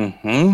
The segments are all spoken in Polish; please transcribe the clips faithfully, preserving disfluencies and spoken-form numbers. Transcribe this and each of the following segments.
Mhm.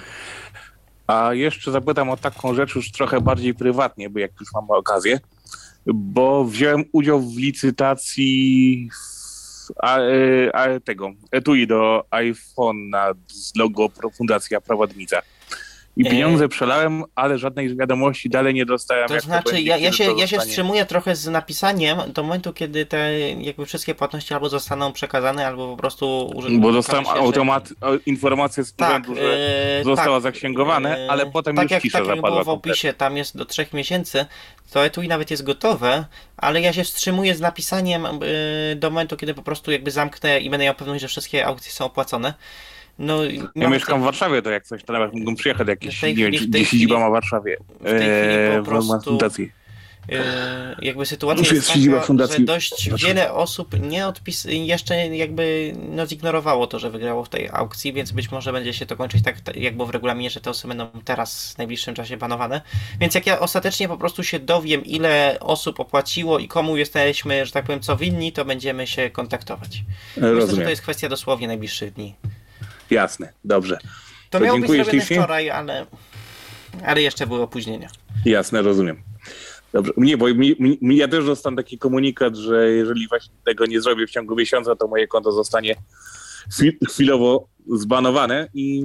A jeszcze zapytam o taką rzecz już trochę bardziej prywatnie, bo jak już mam okazję, bo wziąłem udział w licytacji a, a, tego etui do iPhone'a z logo Fundacja Prowadnica. I pieniądze przelałem, ale żadnej wiadomości dalej nie dostałem. To jak znaczy, to będzie, ja, ja, się, to ja się wstrzymuję trochę z napisaniem do momentu, kiedy te jakby wszystkie płatności albo zostaną przekazane, albo po prostu... Bo dostałem się, automat, że... informację z urzędu, tak, że yy, zostało tak, zaksięgowane, yy, ale potem tak już jak, cisza tak jak zapadła. było w opisie, tam jest do trzech miesięcy, to etui nawet jest gotowe, ale ja się wstrzymuję z napisaniem yy, do momentu, kiedy po prostu jakby zamknę i będę miał pewność, że wszystkie aukcje są opłacone. No, ja mieszkam w Warszawie, to jak coś, to nawet mógłbym przyjechać, jakieś, nie wiem, gdzie chwili, siedziba ma w Warszawie. W tej chwili po prostu yy, jakby sytuacja jest taka, że dość wiele osób nie odpis, jeszcze jakby no, zignorowało to, że wygrało w tej aukcji, więc być może będzie się to kończyć tak, jak było w regulaminie, że te osoby będą teraz w najbliższym czasie banowane. Więc jak ja ostatecznie po prostu się dowiem, ile osób opłaciło i komu jesteśmy, że tak powiem, co winni, to będziemy się kontaktować. Rozumiem. Myślę, że to jest kwestia dosłownie najbliższych dni. Jasne, dobrze. To, to miało być zrobione wczoraj, ale, ale jeszcze były opóźnienia. Jasne, rozumiem. Dobrze. Nie, bo mi, mi, ja też dostałem taki komunikat, że jeżeli właśnie tego nie zrobię w ciągu miesiąca, to moje konto zostanie chwilowo zbanowane i,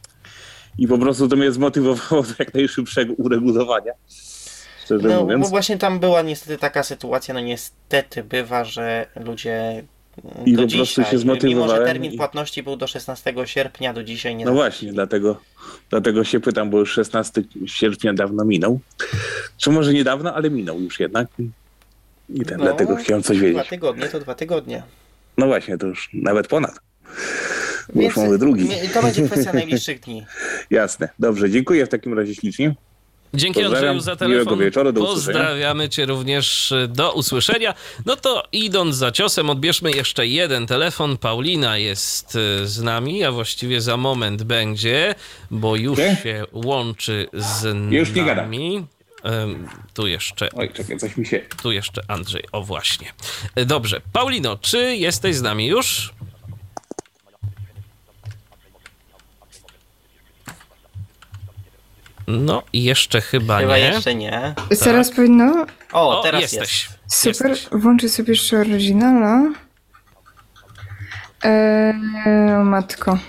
i po prostu to mnie zmotywowało do jak najszybszego uregulowania. Szczerze no, mówiąc. Bo właśnie tam była niestety taka sytuacja, no niestety bywa, że ludzie I do po dzisiaj, prostu się zmotywowałem. Mimo że termin płatności był do szesnastego sierpnia, do dzisiaj nie No właśnie, dlatego, dlatego się pytam, bo już szesnastego sierpnia dawno minął. Czy może niedawno, ale minął już jednak. I ten, no, dlatego chciałem coś wiedzieć. Dwa tygodnie to dwa tygodnie. No właśnie, to już nawet ponad. Bo Więc już mamy drugi. To będzie kwestia najbliższych dni. Jasne. Dobrze, dziękuję w takim razie ślicznie. Dzięki Andrzeju za telefon. Wieczoru, do Pozdrawiamy Cię również, do usłyszenia. No to idąc za ciosem, odbierzmy jeszcze jeden telefon. Paulina jest z nami, a właściwie za moment będzie, bo już nie? się łączy z już nami. Nie gada. Um, tu jeszcze. Oj, czekaj, coś mi się. Tu jeszcze Andrzej, o właśnie. Dobrze. Paulino, czy jesteś z nami już? No, jeszcze chyba, chyba nie. Chyba jeszcze nie. Tak. Teraz powinno? O, teraz jesteś. Jest. Super, jesteś. Włączę sobie jeszcze oryginala. Eee, matko.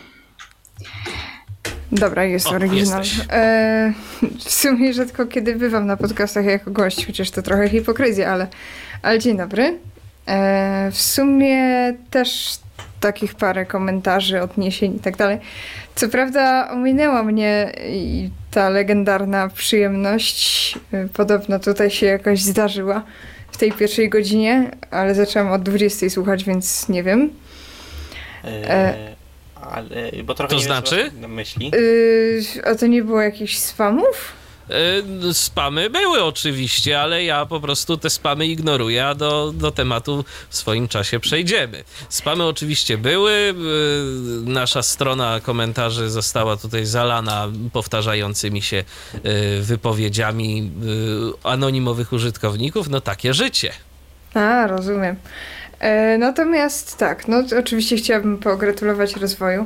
Dobra, jest o, oryginał. Eee, w sumie rzadko kiedy bywam na podcastach jako gość, chociaż to trochę hipokryzja, ale, ale dzień dobry. Eee, w sumie też takich parę komentarzy, odniesień i tak dalej. Co prawda ominęła mnie i ta legendarna przyjemność podobno tutaj się jakoś zdarzyła w tej pierwszej godzinie, ale zaczęłam od dwudziestej słuchać, więc nie wiem. E, ale, bo trochę to nie znaczy? Wiem, myśli. E, a to nie było jakichś spamów? Spamy były oczywiście, ale ja po prostu te spamy ignoruję, a do, do tematu w swoim czasie przejdziemy. Spamy oczywiście były, nasza strona komentarzy została tutaj zalana powtarzającymi się wypowiedziami anonimowych użytkowników, no takie życie. A, rozumiem. E, natomiast tak, no oczywiście chciałabym pogratulować rozwoju.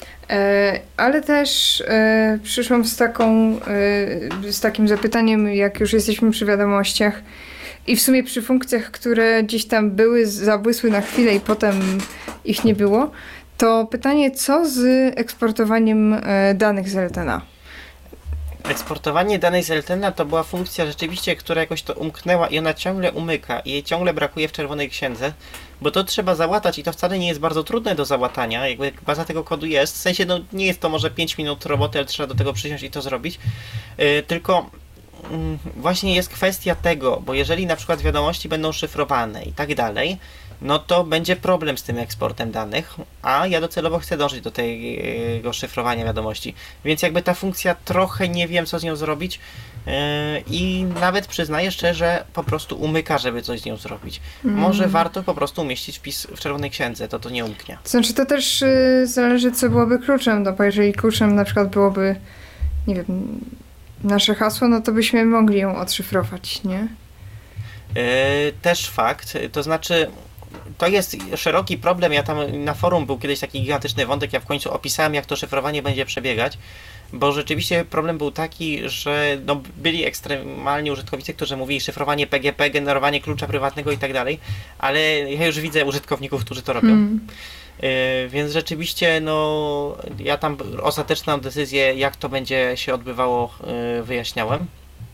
Ale też e, przyszłam z taką, e, z takim zapytaniem, jak już jesteśmy przy wiadomościach i w sumie przy funkcjach, które gdzieś tam były, zabłysły na chwilę i potem ich nie było, to pytanie, co z eksportowaniem e, danych z Eltena? Eksportowanie danych z Eltena to była funkcja rzeczywiście, która jakoś to umknęła i ona ciągle umyka i jej ciągle brakuje w czerwonej księdze, bo to trzeba załatać i to wcale nie jest bardzo trudne do załatania, jakby baza tego kodu jest, w sensie no nie jest to może pięć minut roboty, ale trzeba do tego przysiąść i to zrobić, yy, tylko yy, właśnie jest kwestia tego, bo jeżeli na przykład wiadomości będą szyfrowane i tak dalej, no to będzie problem z tym eksportem danych, a ja docelowo chcę dążyć do tego szyfrowania wiadomości. Więc jakby ta funkcja trochę nie wiem, co z nią zrobić yy, i nawet przyznaję szczerze, że po prostu umyka, żeby coś z nią zrobić. Mm. Może warto po prostu umieścić wpis w czerwonej księdze, to to nie umknie. To znaczy to też yy, zależy, co byłoby kluczem, no bo jeżeli kluczem na przykład byłoby, nie wiem, nasze hasło, no to byśmy mogli ją odszyfrować, nie? Yy, też fakt, to znaczy to jest szeroki problem. Ja tam na forum był kiedyś taki gigantyczny wątek, ja w końcu opisałem, jak to szyfrowanie będzie przebiegać, bo rzeczywiście problem był taki, że no, byli ekstremalni użytkownicy, którzy mówili szyfrowanie P G P, generowanie klucza prywatnego i tak dalej, ale ja już widzę użytkowników, którzy to robią. Hmm. Yy, więc rzeczywiście, no, ja tam ostateczną decyzję, jak to będzie się odbywało, yy, wyjaśniałem.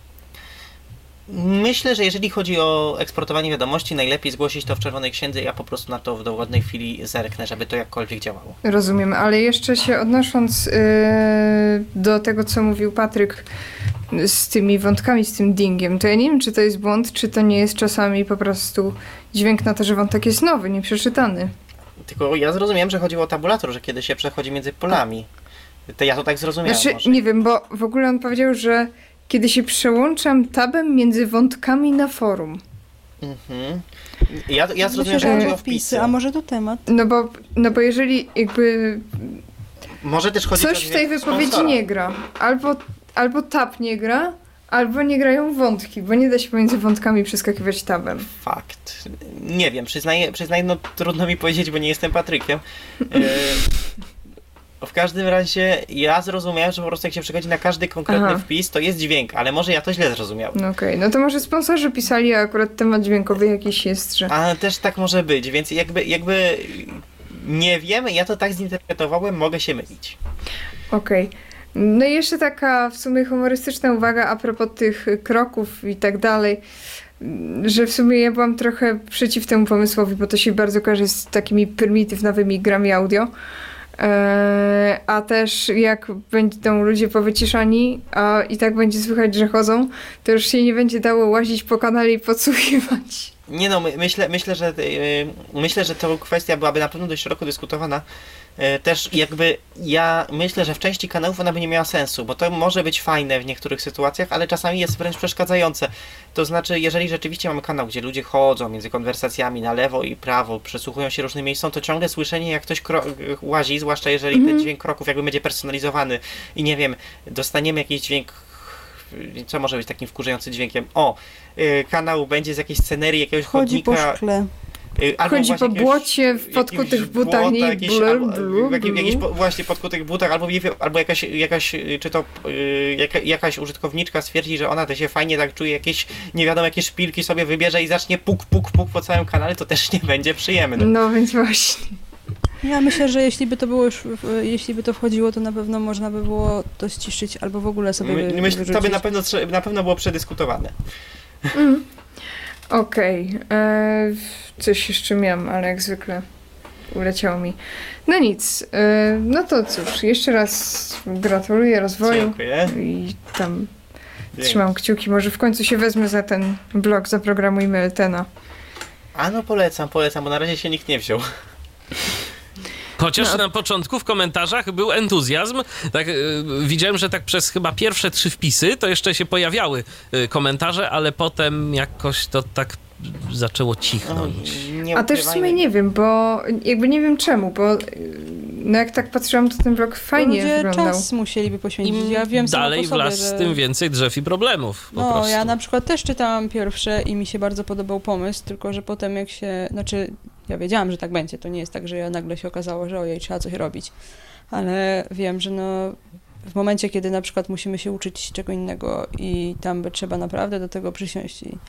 Myślę, że jeżeli chodzi o eksportowanie wiadomości, najlepiej zgłosić to w Czerwonej Księdze. Ja po prostu na to w dowolnej chwili zerknę, żeby to jakkolwiek działało. Rozumiem, ale jeszcze się odnosząc yy, do tego, co mówił Patryk z tymi wątkami, z tym dingiem, to ja nie wiem, czy to jest błąd, czy to nie jest czasami po prostu dźwięk na to, że wątek jest nowy, nieprzeczytany. Tylko ja zrozumiałem, że chodziło o tabulator, że kiedy się przechodzi między polami. To ja to tak zrozumiałem. Znaczy, może. nie wiem, bo w ogóle on powiedział, że kiedy się przełączam tabem między wątkami na forum. Mhm. Ja, ja zrozumiałem, że chodziło o wpisy. A może to temat? No bo, no bo jeżeli jakby może też chodzi coś w tej wypowiedzi sponsora. Nie gra. Albo, albo tab nie gra, albo nie grają wątki, bo nie da się pomiędzy wątkami przeskakiwać tabem. Fakt. Nie wiem, przyznaję, przyznaję, no trudno mi powiedzieć, bo nie jestem Patrykiem. W każdym razie ja zrozumiałem, że po prostu jak się przechodzi na każdy konkretny Aha. wpis, to jest dźwięk, ale może ja to źle zrozumiałem. No okej, okay. No to może sponsorzy pisali, a akurat temat dźwiękowy jakiś jest, że... A też tak może być, więc jakby, jakby nie wiemy, ja to tak zinterpretowałem, mogę się mylić. Okej. Okay. No i jeszcze taka w sumie humorystyczna uwaga a propos tych kroków i tak dalej, że w sumie ja byłam trochę przeciw temu pomysłowi, bo to się bardzo kojarzy z takimi prymitywnowymi grami audio. A też jak będą ludzie powyciszani, a i tak będzie słychać, że chodzą, to już się nie będzie dało łazić po kanale i podsłuchiwać. Nie no, my, myślę, myślę, że yy, myślę, że to kwestia byłaby na pewno dość szeroko dyskutowana. Yy, też jakby ja myślę, że w części kanałów ona by nie miała sensu, bo to może być fajne w niektórych sytuacjach, ale czasami jest wręcz przeszkadzające. To znaczy, jeżeli rzeczywiście mamy kanał, gdzie ludzie chodzą między konwersacjami na lewo i prawo, przesłuchują się różnym miejscom, to ciągle słyszenie, jak ktoś kro- łazi, zwłaszcza jeżeli mm. ten dźwięk kroków jakby będzie personalizowany i nie wiem, dostaniemy jakiś dźwięk, co może być takim wkurzającym dźwiękiem? O, yy, kanał będzie z jakiejś scenerii, jakiegoś chodzi chodnika. Po szkle. Yy, albo chodzi po jakiegoś, błocie, w podkutych butach, błota, nie jakieś, blur, albo, blur, jakieś, blur. jakieś po, właśnie podkutych butach, albo, albo jakaś, jakaś, czy to yy, jaka, jakaś użytkowniczka stwierdzi, że ona to się fajnie tak czuje, jakieś nie wiadomo jakie szpilki sobie wybierze i zacznie puk, puk, puk po całym kanale, to też nie będzie przyjemne. No więc właśnie. Ja myślę, że jeśli by to było już, jeśli by to wchodziło, to na pewno można by było to ściszyć albo w ogóle sobie My, wy, myślę, to by na pewno, na pewno było przedyskutowane. Mm. Okej. Okay. Coś jeszcze miałam, ale jak zwykle uleciało mi. No nic. E, no to cóż, jeszcze raz gratuluję rozwoju. Dziękuję. I tam Dzięki. Trzymam kciuki. Może w końcu się wezmę za ten blog Zaprogramujmy Eltena. A no polecam, polecam, bo na razie się nikt nie wziął. Chociaż no. na początku w komentarzach był entuzjazm. Tak, yy, widziałem, że tak przez chyba pierwsze trzy wpisy to jeszcze się pojawiały yy, komentarze, ale potem jakoś to tak zaczęło cichnąć. Nie A też w sumie nie wiem, bo jakby nie wiem czemu, bo no jak tak patrzyłam, to ten blog fajnie ludzie wyglądał. Czas musieliby poświęcić. Ja wiem dalej sama po w las, sobie, że... tym więcej drzew i problemów. Po no, prostu. ja na przykład też czytałam pierwsze i mi się bardzo podobał pomysł, tylko że potem jak się, znaczy ja wiedziałam, że tak będzie, to nie jest tak, że ja nagle się okazało, że ojej, trzeba coś robić, ale wiem, że no w momencie, kiedy na przykład musimy się uczyć czego innego i tam by trzeba naprawdę do tego przysiąść i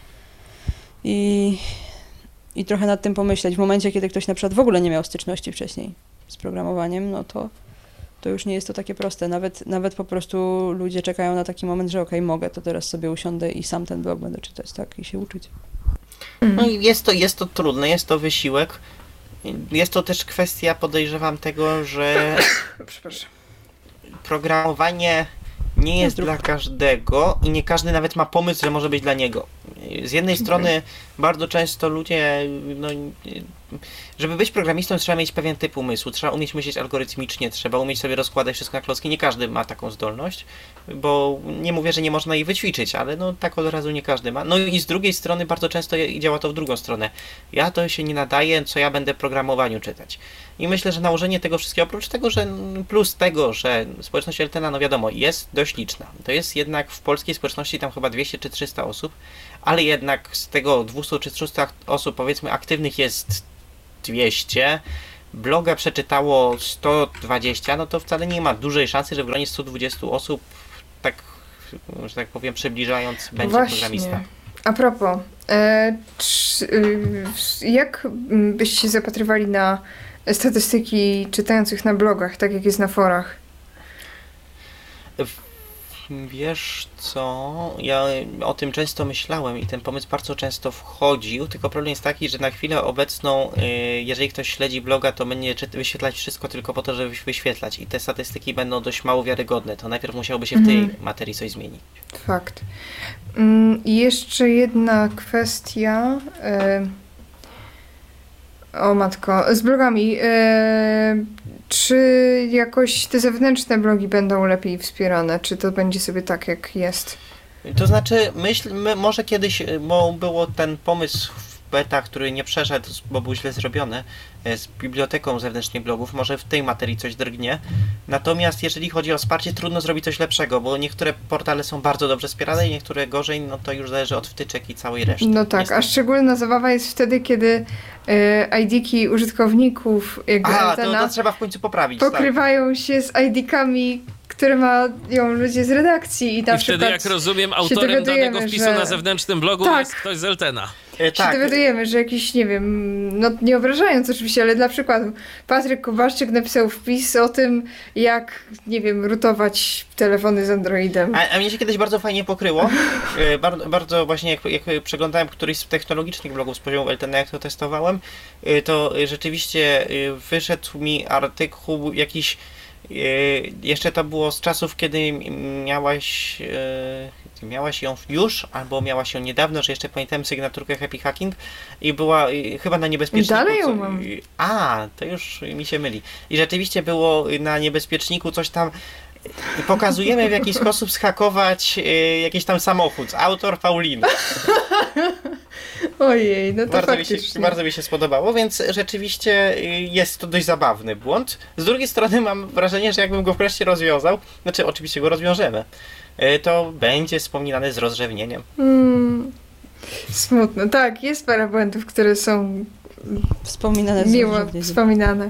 I, i trochę nad tym pomyśleć. W momencie, kiedy ktoś na przykład w ogóle nie miał styczności wcześniej z programowaniem, no to, to już nie jest to takie proste. Nawet, nawet po prostu ludzie czekają na taki moment, że okej, okay, mogę, to teraz sobie usiądę i sam ten blog będę czytać, tak, i się uczyć. No i jest to, jest to trudne, jest to wysiłek. Jest to też kwestia, podejrzewam, tego, że Przepraszam. programowanie nie jest dla każdego i nie każdy nawet ma pomysł, że może być dla niego. Z jednej strony bardzo często ludzie, no, żeby być programistą trzeba mieć pewien typ umysłu, trzeba umieć myśleć algorytmicznie, trzeba umieć sobie rozkładać wszystko na klocki. Nie każdy ma taką zdolność, bo nie mówię, że nie można jej wyćwiczyć, ale no tak od razu nie każdy ma. No i z drugiej strony bardzo często działa to w drugą stronę. Ja to się nie nadaję, co ja będę programowaniu czytać. I myślę, że nałożenie tego wszystkiego, oprócz tego, że plus tego, że społeczność Eltena, no wiadomo, jest dość liczna. To jest jednak w polskiej społeczności tam chyba dwieście czy trzysta osób, ale jednak z tego dwieście czy trzysta osób, powiedzmy, aktywnych jest dwieście, bloga przeczytało sto dwadzieścia, no to wcale nie ma dużej szansy, że w gronie sto dwadzieścia osób tak, że tak powiem, przybliżając będzie Właśnie. programista. A propos, e, czy, y, jak byście się zapatrywali na statystyki czytających na blogach, tak jak jest na forach? Wiesz co, ja o tym często myślałem i ten pomysł bardzo często wchodził, tylko problem jest taki, że na chwilę obecną, jeżeli ktoś śledzi bloga, to będzie wyświetlać wszystko tylko po to, żeby wyświetlać i te statystyki będą dość mało wiarygodne, to najpierw musiałoby się w tej Mhm. materii coś zmienić. Fakt. Mm, I jeszcze jedna kwestia. E, o matko, z blogami. E, czy jakoś te zewnętrzne blogi będą lepiej wspierane? Czy to będzie sobie tak, jak jest? To znaczy, myśl, my, może kiedyś, bo było ten pomysł w beta, który nie przeszedł, bo był źle zrobiony, z biblioteką zewnętrznych blogów, może w tej materii coś drgnie. Natomiast jeżeli chodzi o wsparcie, trudno zrobić coś lepszego, bo niektóre portale są bardzo dobrze wspierane i niektóre gorzej, no to już zależy od wtyczek i całej reszty. No tak, Niestety. a szczególna zabawa jest wtedy, kiedy e, I D-ki użytkowników jakby A, to, Eltena to trzeba w końcu poprawić. tak. pokrywają się z I D-kami, które mają ludzie z redakcji i na I wtedy, przykład jak rozumiem, się autorem dowiadujemy, danego wpisu że- na zewnętrznym blogu Tak. jest ktoś z Eltena. E, się tak, dowiadujemy, że jakiś, nie wiem, no nie obrażając oczywiście, ale dla przykładu Patryk Kowalczyk napisał wpis o tym, jak, nie wiem, rutować telefony z Androidem. A, a mnie się kiedyś bardzo fajnie pokryło. E, bardzo, bardzo właśnie jak, jak przeglądałem któryś z technologicznych blogów z poziomu Eltena, jak to testowałem, e, to rzeczywiście e, wyszedł mi artykuł jakiś, e, jeszcze to było z czasów, kiedy miałaś, e, miałaś ją już, albo miałaś ją niedawno, że jeszcze pamiętałem sygnaturkę Happy Hacking i była e, chyba na niebezpieczniku. Dalej ją co- mam. A, to już mi się myli. I rzeczywiście było na niebezpieczniku coś tam. Pokazujemy, w jaki sposób zhakować y, jakiś tam samochód. Autor Paulina. Ojej, no to Bardzo mi, się, faktycznie. bardzo mi się spodobało, więc rzeczywiście y, jest to dość zabawny błąd. Z drugiej strony mam wrażenie, że jakbym go wreszcie rozwiązał, znaczy oczywiście go rozwiążemy, y, to będzie wspominane z rozrzewnieniem. Mm, smutno. Tak, jest parę błędów, które są Wspominane z miło rozrzewnieniem. wspominane.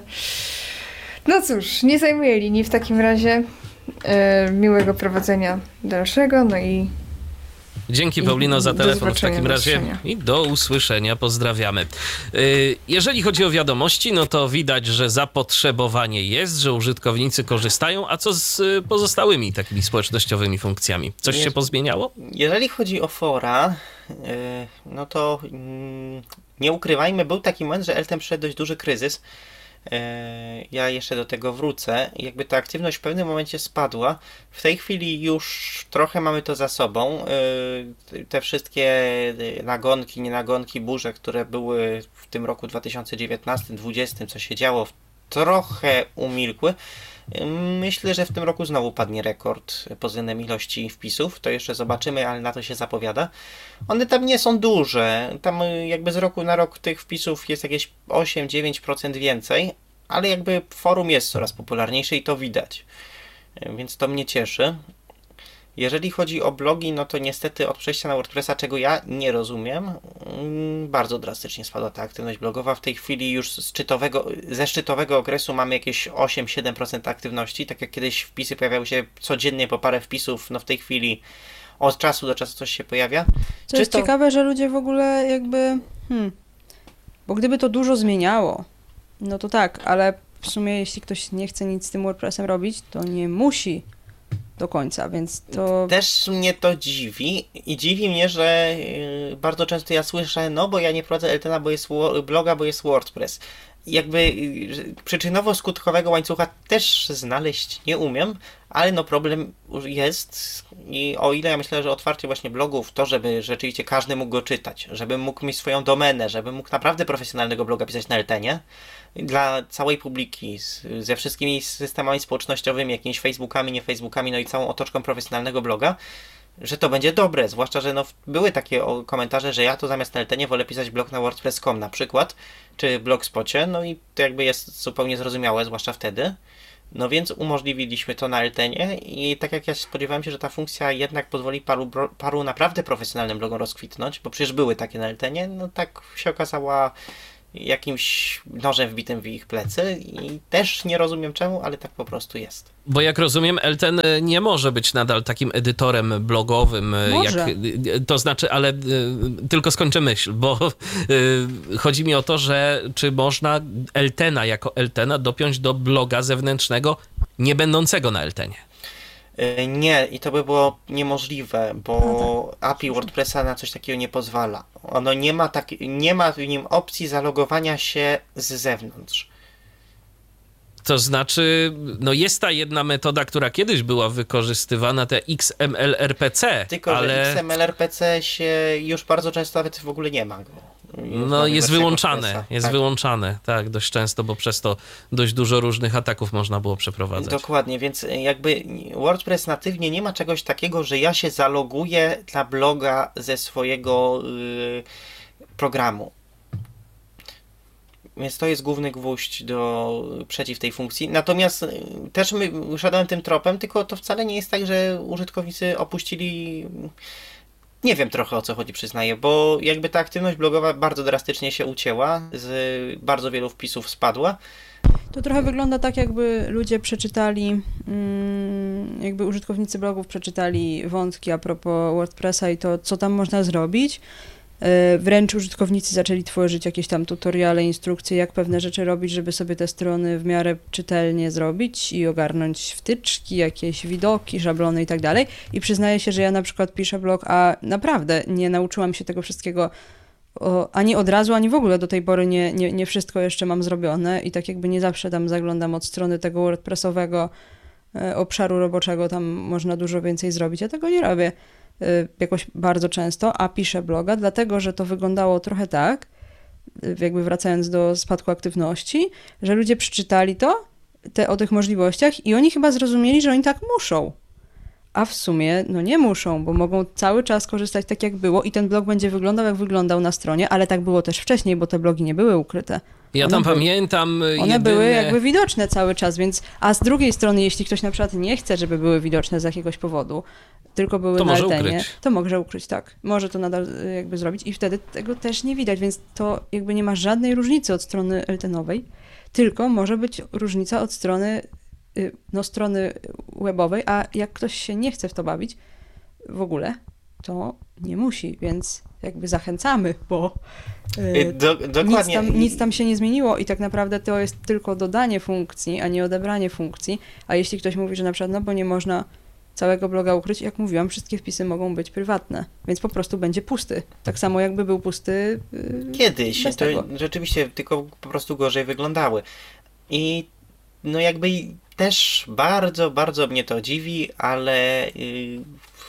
No cóż, nie zajmuję linii w takim razie. E, miłego prowadzenia dalszego, no i Dzięki I Paulino za do telefon w zobaczenia, takim do razie usłyszenia. i do usłyszenia, pozdrawiamy. Yy, Jeżeli chodzi o wiadomości, no to widać, że zapotrzebowanie jest, że użytkownicy korzystają, a co z y, pozostałymi takimi społecznościowymi funkcjami? Coś Nie. się pozmieniało? Jeżeli chodzi o fora, y, no to mm, nie ukrywajmy, był taki moment, że Elten przeszedł dość duży kryzys. E, Ja jeszcze do tego wrócę. Jakby ta aktywność w pewnym momencie spadła. W tej chwili już trochę mamy to za sobą. E, Te wszystkie nagonki, nienagonki, burze, które były w tym roku dwa tysiące dziewiętnastym dwudziestym, co się działo, trochę umilkły. E, Myślę, że w tym roku znowu padnie rekord pod względem ilości wpisów. To jeszcze zobaczymy, ale na to się zapowiada. One tam nie są duże. Tam y, jakby z roku na rok tych wpisów jest jakieś osiem do dziewięciu procent więcej, ale jakby forum jest coraz popularniejsze i to widać. Y, Więc to mnie cieszy. Jeżeli chodzi o blogi, no to niestety od przejścia na WordPressa, czego ja nie rozumiem, mm, bardzo drastycznie spadła ta aktywność blogowa. W tej chwili już z szczytowego, ze szczytowego okresu mamy jakieś osiem do siedmiu procent aktywności. Tak jak kiedyś wpisy pojawiały się codziennie po parę wpisów, no w tej chwili od czasu do czasu coś się pojawia. To jest to- ciekawe, że ludzie w ogóle jakby... Hmm, bo gdyby to dużo zmieniało, no to tak, ale w sumie jeśli ktoś nie chce nic z tym WordPressem robić, to nie musi do końca, więc to... Też mnie to dziwi i dziwi mnie, że yy, bardzo często ja słyszę, no bo ja nie prowadzę Eltena, bo jest wo- bloga, bo jest WordPress. Jakby yy, przyczynowo-skutkowego łańcucha też znaleźć nie umiem, ale no problem jest i o ile ja myślę, że otwarcie właśnie blogów, to żeby rzeczywiście każdy mógł go czytać, żeby mógł mieć swoją domenę, żeby mógł naprawdę profesjonalnego bloga pisać na Eltenie, dla całej publiki, z, ze wszystkimi systemami społecznościowymi, jakimiś Facebookami, nie Facebookami, no i całą otoczką profesjonalnego bloga, że to będzie dobre, zwłaszcza, że no, były takie o, komentarze, że ja to zamiast na Eltenie wolę pisać blog na wordpress kropka com na przykład, czy blogspocie, no i to jakby jest zupełnie zrozumiałe, zwłaszcza wtedy. No więc umożliwiliśmy to na Eltenie i tak jak ja spodziewałem się, że ta funkcja jednak pozwoli paru, bro- paru naprawdę profesjonalnym blogom rozkwitnąć, bo przecież były takie na Eltenie, no tak się okazała jakimś nożem wbitym w ich plecy i też nie rozumiem czemu, ale tak po prostu jest. Bo jak rozumiem, Elten nie może być nadal takim edytorem blogowym, Może. jak, to znaczy, ale y, tylko skończę myśl, bo y, chodzi mi o to, że czy można Eltena jako Eltena dopiąć do bloga zewnętrznego, nie będącego na Eltenie? Yy, Nie, i to by było niemożliwe, bo No A P I WordPressa na coś takiego nie pozwala. Ono nie ma, tak, nie ma w nim opcji zalogowania się z zewnątrz. To znaczy, no jest ta jedna metoda, która kiedyś była wykorzystywana, te X M L R P C, Tylko, ale... że X M L R P C się już bardzo często nawet w ogóle nie ma go. Już No nowych jest wersjach wyłączane, WordPressa. jest Tak. wyłączane, tak, dość często, bo przez to dość dużo różnych ataków można było przeprowadzać. Dokładnie, więc jakby WordPress natywnie nie ma czegoś takiego, że ja się zaloguję dla bloga ze swojego yy, programu. Więc to jest główny gwóźdź do, przeciw tej funkcji. Natomiast y, też my szedłem tym tropem, tylko to wcale nie jest tak, że użytkownicy opuścili... Nie wiem trochę o co chodzi, przyznaję, bo jakby ta aktywność blogowa bardzo drastycznie się ucięła, z bardzo wielu wpisów spadła. To trochę wygląda tak, jakby ludzie przeczytali, mm, jakby użytkownicy blogów przeczytali wątki a propos WordPressa i to, co tam można zrobić. Yy, Wręcz użytkownicy zaczęli tworzyć jakieś tam tutoriale, instrukcje, jak pewne rzeczy robić, żeby sobie te strony w miarę czytelnie zrobić i ogarnąć wtyczki, jakieś widoki, szablony i tak dalej. I przyznaję się, że ja na przykład piszę blog, a naprawdę nie nauczyłam się tego wszystkiego o, ani od razu, ani w ogóle do tej pory nie, nie, nie wszystko jeszcze mam zrobione i tak jakby nie zawsze tam zaglądam od strony tego WordPressowego e, obszaru roboczego, tam można dużo więcej zrobić. Ja tego nie robię e, jakoś bardzo często, a piszę bloga, dlatego, że to wyglądało trochę tak, e, jakby wracając do spadku aktywności, że ludzie przeczytali to, te, o tych możliwościach i oni chyba zrozumieli, że oni tak muszą. A w sumie, no nie muszą, bo mogą cały czas korzystać tak jak było i ten blog będzie wyglądał jak wyglądał na stronie, ale tak było też wcześniej, bo te blogi nie były ukryte. Ja One tam były- pamiętam One jedyne... były jakby widoczne cały czas, więc a z drugiej strony, jeśli ktoś na przykład nie chce, żeby były widoczne z jakiegoś powodu, tylko były To na może Eltenie, ukryć. to może ukryć, tak. Może to nadal y, jakby zrobić i wtedy tego też nie widać, więc to jakby nie ma żadnej różnicy od strony eltenowej, tylko może być różnica od strony y, no, strony webowej, a jak ktoś się nie chce w to bawić w ogóle, to nie musi, więc jakby zachęcamy, bo y, Do, nic, dokładnie. tam, nic tam się nie zmieniło i tak naprawdę to jest tylko dodanie funkcji, a nie odebranie funkcji. A jeśli ktoś mówi, że na przykład, no bo nie można całego bloga ukryć, jak mówiłam, wszystkie wpisy mogą być prywatne, więc po prostu będzie pusty. Tak samo jakby był pusty yy, Kiedyś, bez to tego. rzeczywiście tylko po prostu gorzej wyglądały. I no jakby też bardzo, bardzo mnie to dziwi, ale yy,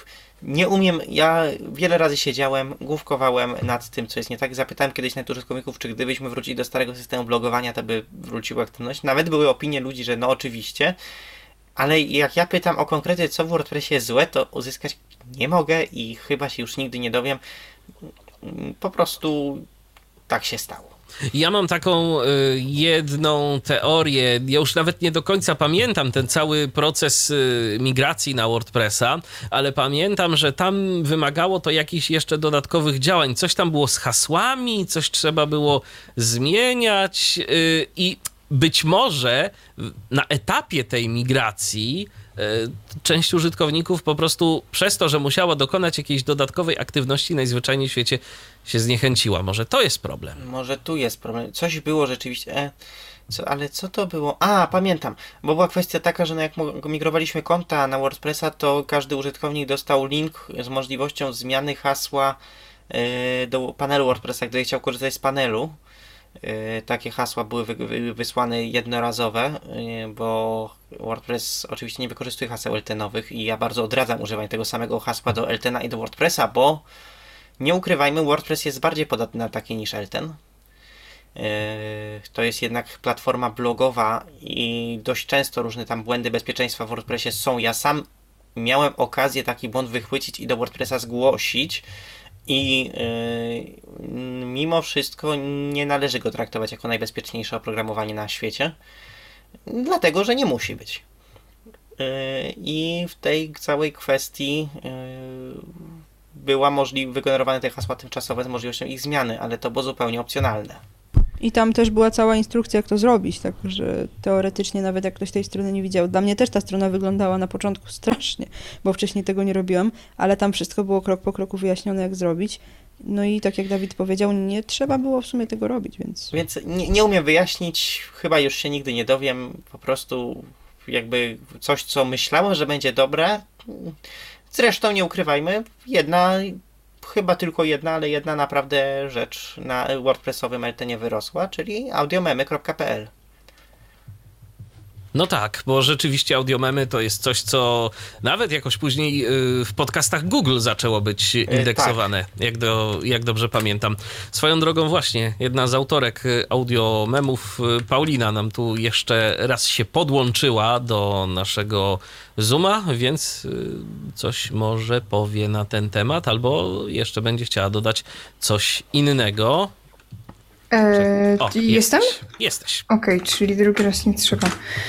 nie umiem, ja wiele razy siedziałem, główkowałem nad tym, co jest nie tak. Zapytałem kiedyś nawet użytkowników, czy gdybyśmy wrócili do starego systemu blogowania, to by wróciła aktywność. Nawet były opinie ludzi, że no oczywiście, ale jak ja pytam o konkrety, co w WordPressie jest złe, to uzyskać nie mogę i chyba się już nigdy nie dowiem. Po prostu tak się stało. Ja mam taką y, jedną teorię, ja już nawet nie do końca pamiętam ten cały proces y, migracji na WordPressa, ale pamiętam, że tam wymagało to jakichś jeszcze dodatkowych działań. Coś tam było z hasłami, coś trzeba było zmieniać y, i być może na etapie tej migracji część użytkowników po prostu przez to, że musiała dokonać jakiejś dodatkowej aktywności, najzwyczajniej w świecie się zniechęciła. Może to jest problem. Może tu jest problem. Coś było rzeczywiście. E, co, ale co to było? A, pamiętam. Bo była kwestia taka, że no jak migrowaliśmy konta na WordPressa, to każdy użytkownik dostał link z możliwością zmiany hasła e, do panelu WordPressa, gdy chciał korzystać z panelu. Yy, takie hasła były wy, wy, wysłane jednorazowe, yy, bo WordPress oczywiście nie wykorzystuje haseł eltenowych i ja bardzo odradzam używanie tego samego hasła do Eltena i do WordPressa, bo nie ukrywajmy, WordPress jest bardziej podatny na takie niż Elten. Yy, to jest jednak platforma blogowa i dość często różne tam błędy bezpieczeństwa w WordPressie są. Ja sam miałem okazję taki błąd wychwycić i do WordPressa zgłosić. I yy, mimo wszystko nie należy go traktować jako najbezpieczniejsze oprogramowanie na świecie, dlatego, że nie musi być. Yy, I w tej całej kwestii yy, była możliwe wygenerowane te hasła tymczasowe z możliwością ich zmiany, ale to było zupełnie opcjonalne. I tam też była cała instrukcja, jak to zrobić, także teoretycznie nawet jak ktoś tej strony nie widział. Dla mnie też ta strona wyglądała na początku strasznie, bo wcześniej tego nie robiłam, ale tam wszystko było krok po kroku wyjaśnione, jak zrobić. No i tak jak Dawid powiedział, nie trzeba było w sumie tego robić, więc... Więc nie, nie umiem wyjaśnić, chyba już się nigdy nie dowiem, po prostu jakby coś, co myślałem, że będzie dobre. Zresztą nie ukrywajmy, jedna, chyba tylko jedna, ale jedna naprawdę rzecz na WordPressowym L T nie wyrosła, czyli audiomemy kropka p l. No tak, bo rzeczywiście audiomemy to jest coś, co nawet jakoś później w podcastach Google zaczęło być indeksowane, tak. jak, do, jak dobrze pamiętam. Swoją drogą właśnie, jedna z autorek audiomemów, Paulina, nam tu jeszcze raz się podłączyła do naszego Zooma, więc coś może powie na ten temat, albo jeszcze będzie chciała dodać coś innego. Eee, o, jestem? Jesteś. jesteś. Okej, okay, czyli drugi raz nie trzeba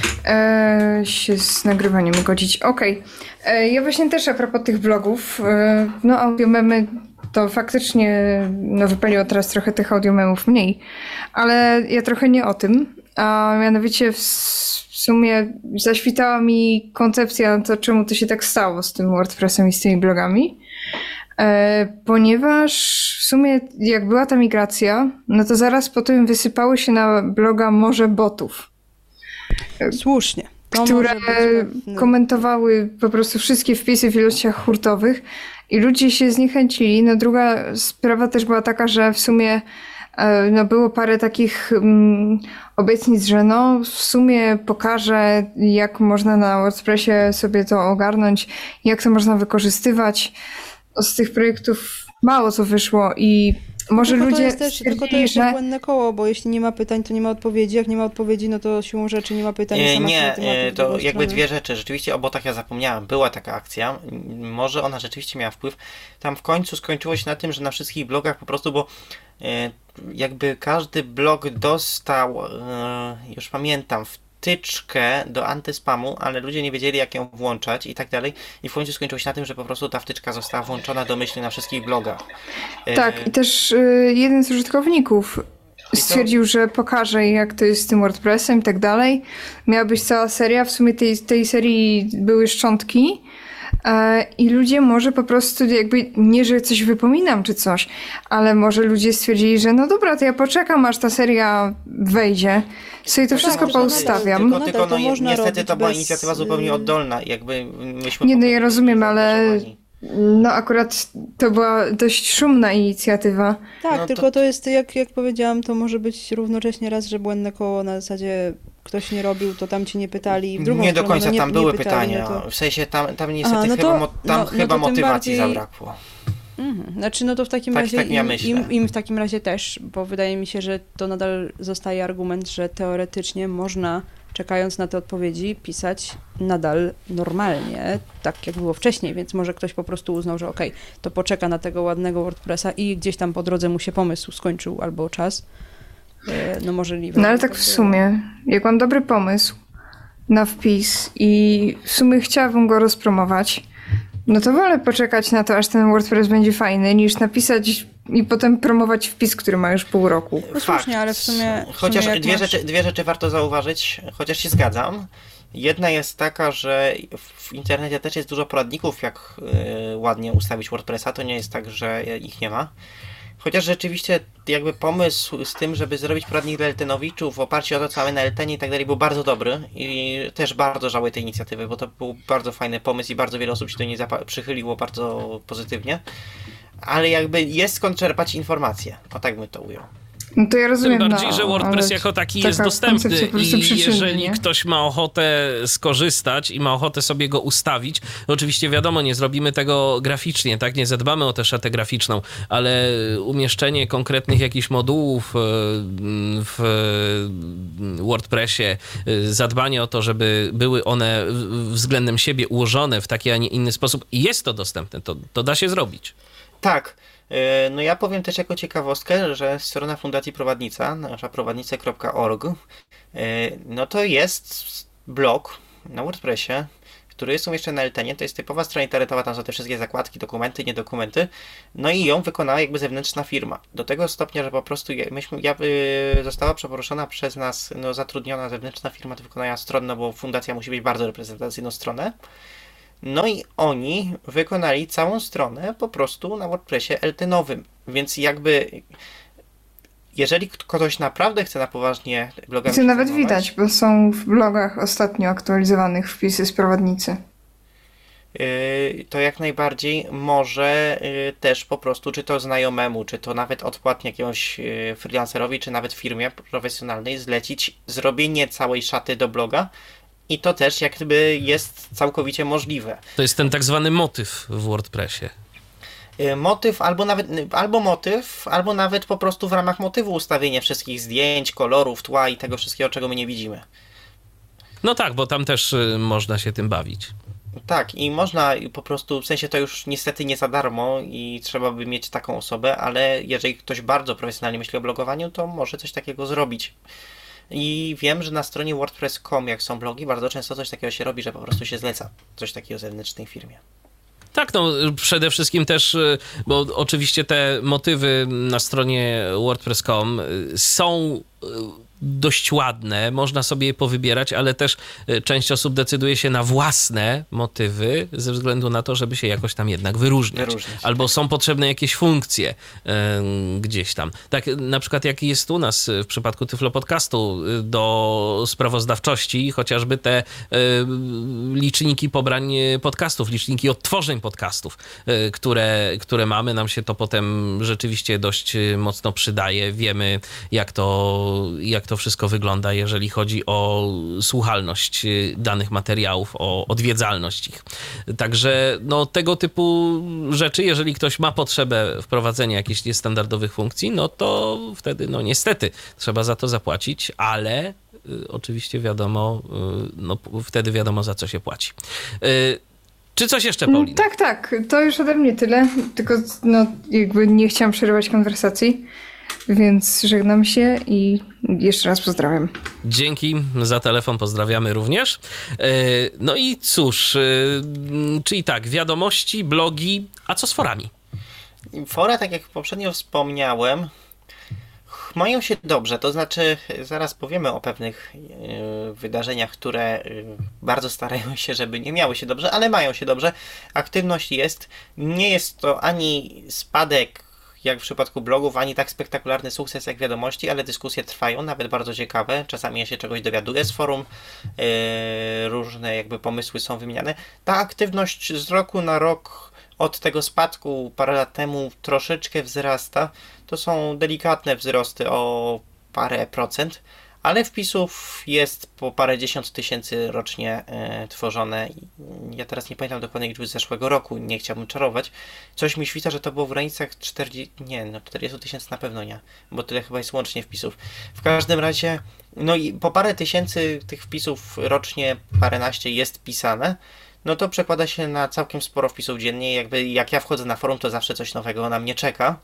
eee, się z nagrywaniem godzić. Okej, okay. eee, ja właśnie też a propos tych vlogów, eee, no audiomemy to faktycznie, no wypaliło teraz trochę tych audiomemów mniej, ale ja trochę nie o tym, a mianowicie w, w sumie zaświtała mi koncepcja to, czemu to się tak stało z tym WordPressem i z tymi blogami. E, ponieważ w sumie jak była ta migracja, no to zaraz po tym wysypały się na bloga morze botów. Słusznie. To które komentowały po prostu wszystkie wpisy w ilościach hurtowych i ludzie się zniechęcili. No druga sprawa też była taka, że w sumie e, no było parę takich mm, obietnic, że no w sumie pokażę, jak można na WordPressie sobie to ogarnąć, jak to można wykorzystywać. Z tych projektów mało co wyszło i może tylko ludzie to jest też, tylko to jest że... błędne koło, bo jeśli nie ma pytań, to nie ma odpowiedzi, jak nie ma odpowiedzi, no to siłą rzeczy nie ma pytań. Nie, sama nie się to jakby stronę. Dwie rzeczy. Rzeczywiście o botach ja zapomniałem. Była taka akcja. Może ona rzeczywiście miała wpływ. Tam w końcu skończyło się na tym, że na wszystkich blogach po prostu, bo e, jakby każdy blog dostał, e, już pamiętam, wtyczkę do antyspamu, ale ludzie nie wiedzieli, jak ją włączać i tak dalej. I w końcu skończyło się na tym, że po prostu ta wtyczka została włączona domyślnie na wszystkich blogach. Tak, i też y, jeden z użytkowników stwierdził, że pokaże, jak to jest z tym WordPressem i tak dalej. Miała być cała seria, w sumie tej, tej serii były szczątki e, i ludzie może po prostu jakby, nie, że coś wypominam czy coś, ale może ludzie stwierdzili, że no dobra, to ja poczekam, aż ta seria wejdzie. Sobie to no wszystko tak, poustawiam. Tylko, no tylko tak, no, to można niestety to była bez... inicjatywa zupełnie oddolna. Jakby myśmy Nie, no ja rozumiem, ale no akurat to była dość szumna inicjatywa. Tak, no tylko to... to jest, jak, jak powiedziałam, to może być równocześnie raz, że błędne koło na zasadzie ktoś nie robił, to tam ci nie pytali. W drugą nie do stronę, końca no nie, tam nie były pytali, pytania. no to... W sensie tam, tam niestety Aha, no chyba, to, mo- tam no, chyba no to motywacji bardziej... zabrakło. Mhm. Znaczy, no to w takim tak, razie tak ja im, myślę. im, im w takim razie też, bo wydaje mi się, że to nadal zostaje argument, że teoretycznie można, czekając na te odpowiedzi, pisać nadal normalnie, tak jak było wcześniej, więc może ktoś po prostu uznał, że okej, okay, to poczeka na tego ładnego WordPressa i gdzieś tam po drodze mu się pomysł skończył albo czas. No możliwe. No ale tak w sumie, jak mam dobry pomysł na wpis i w sumie chciałabym go rozpromować, no to wolę poczekać na to, aż ten WordPress będzie fajny, niż napisać i potem promować wpis, który ma już pół roku. No słusznie, ale w sumie... W chociaż sumie dwie, masz... rzeczy, dwie rzeczy warto zauważyć, chociaż się zgadzam. Jedna jest taka, że w internecie też jest dużo poradników, jak y, ładnie ustawić WordPressa. To nie jest tak, że ich nie ma. Chociaż rzeczywiście jakby pomysł z tym, żeby zrobić poradnik dla Eltenowiczów w oparciu o to, co mamy na Eltenie i tak dalej, był bardzo dobry i też bardzo żałuję tej inicjatywy, bo to był bardzo fajny pomysł i bardzo wiele osób się do niej zapa- przychyliło bardzo pozytywnie. Ale jakby jest skąd czerpać informacje. O tak bym to ujął. No to ja rozumiem, Tym bardziej, no, że WordPress jako taki jest dostępny i jeżeli nie? ktoś ma ochotę skorzystać i ma ochotę sobie go ustawić, oczywiście wiadomo, nie zrobimy tego graficznie, tak, nie zadbamy o tę szatę graficzną, ale umieszczenie konkretnych jakichś modułów w WordPressie, zadbanie o to, żeby były one względem siebie ułożone w taki, a nie inny sposób i jest to dostępne, to, to da się zrobić. Tak. No ja powiem też jako ciekawostkę, że strona Fundacji Prowadnica, nasza prowadnice kropka org, no to jest blog na WordPressie, który są jeszcze na Eltenie, to jest typowa strona internetowa, tam są te wszystkie zakładki, dokumenty, niedokumenty, no i ją wykonała jakby zewnętrzna firma. Do tego stopnia, że po prostu ja, myśmy, ja y, została przeproszona przez nas, no zatrudniona zewnętrzna firma do wykonania stron, no bo fundacja musi być bardzo reprezentacyjną stronę. No i oni wykonali całą stronę po prostu na WordPressie eltenowym, więc jakby jeżeli ktoś naprawdę chce na poważnie blogami To nawet zajmować, widać, bo są w blogach ostatnio aktualizowanych wpisy z prowadnicy. yy, to jak najbardziej może yy, też po prostu, czy to znajomemu, czy to nawet odpłatnie jakiemuś yy, freelancerowi, czy nawet firmie profesjonalnej zlecić zrobienie całej szaty do bloga. I to też jakby jest całkowicie możliwe. To jest ten tak zwany motyw w WordPressie. Motyw, albo nawet, albo motyw, albo nawet po prostu w ramach motywu ustawienie wszystkich zdjęć, kolorów, tła i tego wszystkiego, czego my nie widzimy. No tak, bo tam też y, można się tym bawić. Tak, i można po prostu, w sensie to już niestety nie za darmo i trzeba by mieć taką osobę, ale jeżeli ktoś bardzo profesjonalnie myśli o blogowaniu, to może coś takiego zrobić. I wiem, że na stronie wordpress kropka com, jak są blogi, bardzo często coś takiego się robi, że po prostu się zleca coś takiego zewnętrznej firmie. Tak, no przede wszystkim też, bo oczywiście te motywy na stronie wordpress kropka com są dość ładne, można sobie je powybierać, ale też część osób decyduje się na własne motywy ze względu na to, żeby się jakoś tam jednak wyróżniać. wyróżniać. Albo są potrzebne jakieś funkcje y, gdzieś tam. Tak na przykład jak jest u nas w przypadku Tyflo Podcastu do sprawozdawczości, chociażby te y, liczniki pobrań podcastów, liczniki odtworzeń podcastów, y, które, które mamy, nam się to potem rzeczywiście dość mocno przydaje. Wiemy, jak to, jak to wszystko wygląda, jeżeli chodzi o słuchalność danych materiałów, o odwiedzalność ich. Także no, tego typu rzeczy, jeżeli ktoś ma potrzebę wprowadzenia jakichś niestandardowych funkcji, no to wtedy, no niestety, trzeba za to zapłacić, ale y, oczywiście wiadomo, y, no wtedy wiadomo, za co się płaci. Y, Czy coś jeszcze, Paulina? Tak, tak. To już ode mnie tyle. Tylko no, jakby nie chciałam przerywać konwersacji, więc żegnam się i jeszcze raz pozdrawiam. Dzięki za telefon, pozdrawiamy również. No i cóż, czyli tak, wiadomości, blogi, a co z forami? Fora, tak jak poprzednio wspomniałem, mają się dobrze, to znaczy zaraz powiemy o pewnych yy, wydarzeniach, które yy, bardzo starają się, żeby nie miały się dobrze, ale mają się dobrze. Aktywność jest, nie jest to ani spadek jak w przypadku blogów, ani tak spektakularny sukces jak wiadomości, ale dyskusje trwają, nawet bardzo ciekawe. Czasami ja się czegoś dowiaduję z forum, yy, różne jakby pomysły są wymieniane. Ta aktywność z roku na rok od tego spadku parę lat temu troszeczkę wzrasta. To są delikatne wzrosty o parę procent, ale wpisów jest po parędziesiąt tysięcy rocznie e, tworzone. Ja teraz nie pamiętam dokładnie liczby z zeszłego roku, nie chciałbym czarować. Coś mi świta, że to było w granicach czterdziestu, nie, no czterdzieści tysięcy na pewno nie, bo tyle chyba jest łącznie wpisów. W każdym razie, no i po parę tysięcy tych wpisów rocznie, paręnaście jest pisane, no to przekłada się na całkiem sporo wpisów dziennie. Jakby jak ja wchodzę na forum, to zawsze coś nowego na mnie czeka.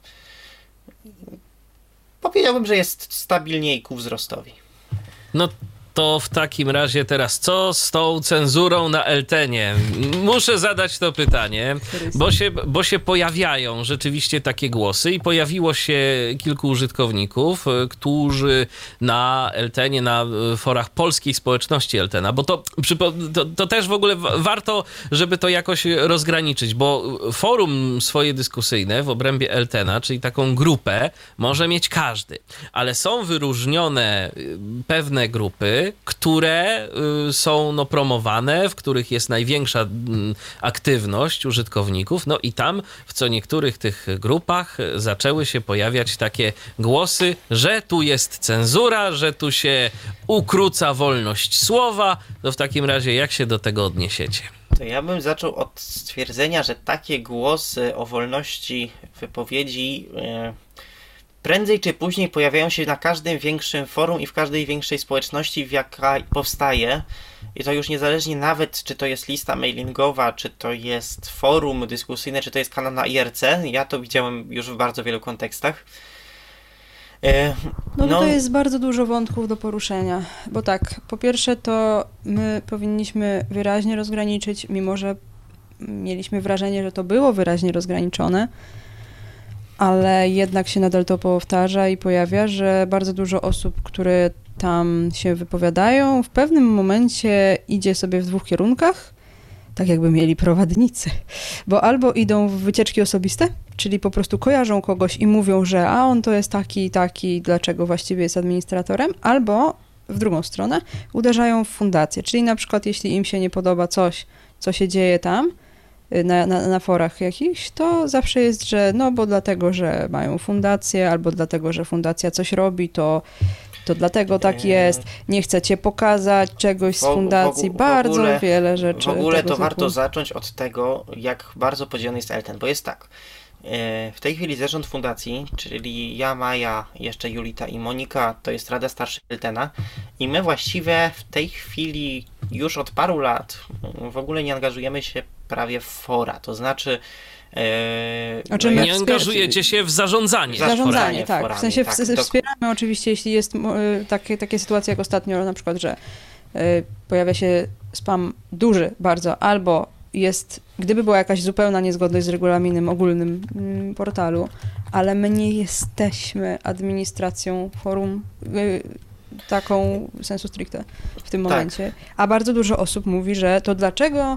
Powiedziałbym, że jest stabilniej ku wzrostowi. No to w takim razie teraz co z tą cenzurą na Eltenie? Muszę zadać to pytanie, bo się, bo się pojawiają rzeczywiście takie głosy i pojawiło się kilku użytkowników, którzy na Eltenie, na forach polskiej społeczności Eltena, bo to, to, to też w ogóle warto, żeby to jakoś rozgraniczyć, bo forum swoje dyskusyjne w obrębie Eltena, czyli taką grupę, może mieć każdy, ale są wyróżnione pewne grupy, które y, są no, promowane, w których jest największa y, aktywność użytkowników, no i tam w co niektórych tych grupach zaczęły się pojawiać takie głosy, że tu jest cenzura, że tu się ukróca wolność słowa. To w takim razie jak się do tego odniesiecie? To ja bym zaczął od stwierdzenia, że takie głosy o wolności wypowiedzi yy... prędzej czy później pojawiają się na każdym większym forum i w każdej większej społeczności, w jaka powstaje. I to już niezależnie nawet, czy to jest lista mailingowa, czy to jest forum dyskusyjne, czy to jest kanał na I R C. Ja to widziałem już w bardzo wielu kontekstach. E, No, no, tutaj jest bardzo dużo wątków do poruszenia, bo tak, po pierwsze to my powinniśmy wyraźnie rozgraniczyć, mimo że mieliśmy wrażenie, że to było wyraźnie rozgraniczone, ale jednak się nadal to powtarza i pojawia, że bardzo dużo osób, które tam się wypowiadają, w pewnym momencie idzie sobie w dwóch kierunkach, tak jakby mieli prowadnicy, bo albo idą w wycieczki osobiste, czyli po prostu kojarzą kogoś i mówią, że a on to jest taki i taki, dlaczego właściwie jest administratorem, albo w drugą stronę uderzają w fundację, czyli na przykład jeśli im się nie podoba coś, co się dzieje tam, na, na, na forach jakichś, to zawsze jest, że no bo dlatego, że mają fundację, albo dlatego, że fundacja coś robi, to to dlatego tak jest, nie chcecie pokazać czegoś z fundacji, w, w, w bardzo ogóle, wiele rzeczy. W ogóle to typu. warto zacząć od tego, jak bardzo podzielony jest Elten, bo jest tak, w tej chwili zarząd fundacji, czyli ja, Maja, jeszcze Julita i Monika, to jest Rada Starszych Eltena i my właściwie w tej chwili już od paru lat w ogóle nie angażujemy się prawie w fora, to znaczy Eee, znaczy no nie angażujecie się w zarządzanie. Zarządzanie, tak. Forami, w sensie tak, w, wspieramy oczywiście, jeśli jest y, takie, takie sytuacje jak ostatnio, na przykład, że y, pojawia się spam duży bardzo, albo jest, gdyby była jakaś zupełna niezgodność z regulaminem ogólnym y, portalu, ale my nie jesteśmy administracją forum y, taką sensu stricte w tym momencie. Tak. A bardzo dużo osób mówi, że to dlaczego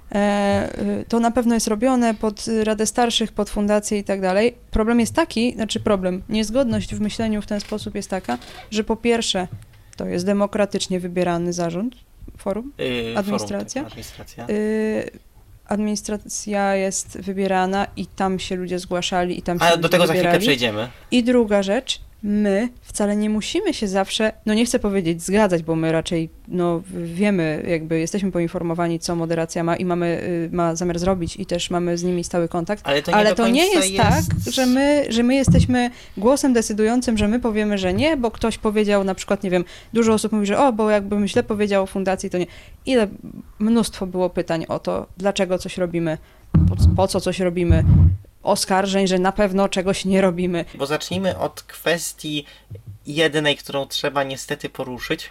to na pewno jest robione pod Radę Starszych, pod fundację i tak dalej. Problem jest taki, znaczy problem, niezgodność w myśleniu w ten sposób jest taka, że po pierwsze to jest demokratycznie wybierany zarząd, forum, yy, administracja. Forum, administracja. Yy, administracja jest wybierana i tam się ludzie zgłaszali i tam się A do tego wybierali. za chwilkę przejdziemy. I druga rzecz, my wcale nie musimy się zawsze, no nie chcę powiedzieć zgadzać, bo my raczej no wiemy, jakby jesteśmy poinformowani, co moderacja ma i mamy, ma zamiar zrobić i też mamy z nimi stały kontakt, ale to nie, ale to nie jest, jest tak, że my, że my jesteśmy głosem decydującym, że my powiemy, że nie, bo ktoś powiedział, na przykład, nie wiem, dużo osób mówi, że o, bo jakbym źle powiedział o fundacji, to nie. Ile mnóstwo było pytań o to, dlaczego coś robimy, po, po co coś robimy, oskarżeń, że na pewno czegoś nie robimy. Bo zacznijmy od kwestii jednej, którą trzeba niestety poruszyć.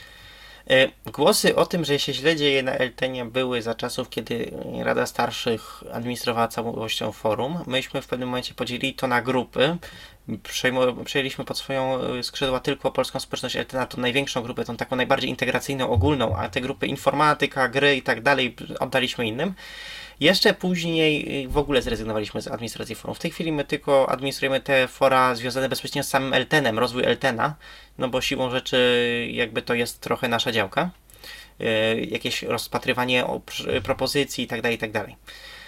Głosy o tym, że się źle dzieje na Eltenie były za czasów, kiedy Rada Starszych administrowała całością forum. Myśmy w pewnym momencie podzielili to na grupy. Przejęliśmy pod swoją skrzydła tylko polską społeczność Eltena, tą największą grupę, tą taką najbardziej integracyjną, ogólną, a te grupy informatyka, gry i tak dalej oddaliśmy innym. Jeszcze później w ogóle zrezygnowaliśmy z administracji forum. W tej chwili my tylko administrujemy te fora związane bezpośrednio z samym Eltenem, rozwój Eltena, no bo siłą rzeczy jakby to jest trochę nasza działka. Yy, jakieś rozpatrywanie propozycji i tak dalej, i tak dalej.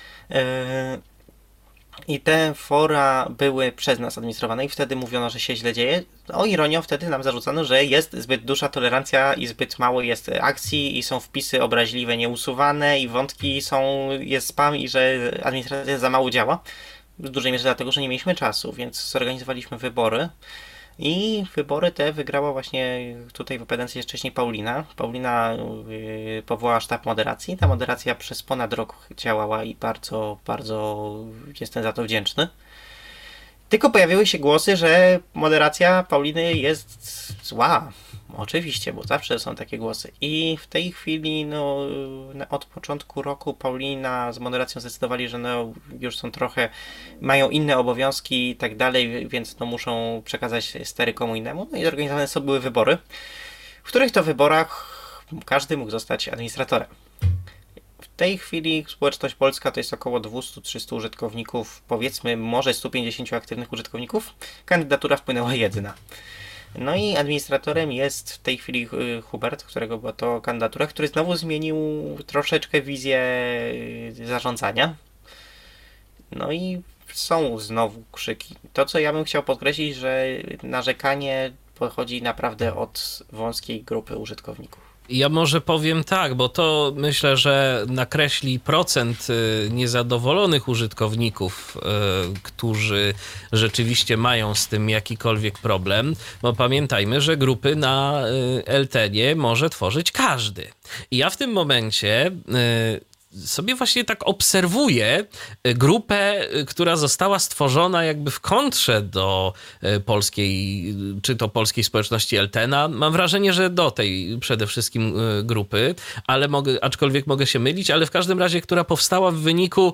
I te fora były przez nas administrowane i wtedy mówiono, że się źle dzieje. O ironią wtedy nam zarzucano, że jest zbyt duża tolerancja i zbyt mało jest akcji i są wpisy obraźliwe nieusuwane i wątki są, jest spam i że administracja za mało działa. W dużej mierze dlatego, że nie mieliśmy czasu, więc zorganizowaliśmy wybory. I wybory te wygrała właśnie tutaj w pedencji jest wcześniej Paulina. Paulina yy, powołała sztab moderacji. Ta moderacja przez ponad rok działała i bardzo, bardzo jestem za to wdzięczny. Tylko pojawiły się głosy, że moderacja Pauliny jest zła. Oczywiście, bo zawsze są takie głosy. I w tej chwili, no, od początku roku Paulina z moderacją zdecydowali, że no, już są trochę, mają inne obowiązki i tak dalej, więc no, muszą przekazać stery komu innemu. No i zorganizowane są były wybory, w których to wyborach każdy mógł zostać administratorem. W tej chwili społeczność polska to jest około dwieście do trzystu użytkowników, powiedzmy może sto pięćdziesięciu aktywnych użytkowników. Kandydatura wpłynęła jedna. No i administratorem jest w tej chwili Hubert, którego była to kandydatura, który znowu zmienił troszeczkę wizję zarządzania. No i są znowu krzyki. To, co ja bym chciał podkreślić, że narzekanie pochodzi naprawdę od wąskiej grupy użytkowników. Ja może powiem tak, bo to myślę, że nakreśli procent niezadowolonych użytkowników, którzy rzeczywiście mają z tym jakikolwiek problem, bo pamiętajmy, że grupy na Eltenie może tworzyć każdy. I ja w tym momencie sobie właśnie tak obserwuję grupę, która została stworzona jakby w kontrze do polskiej, czy to polskiej społeczności Eltena. Mam wrażenie, że do tej przede wszystkim grupy, ale mogę, aczkolwiek mogę się mylić, ale w każdym razie, która powstała w wyniku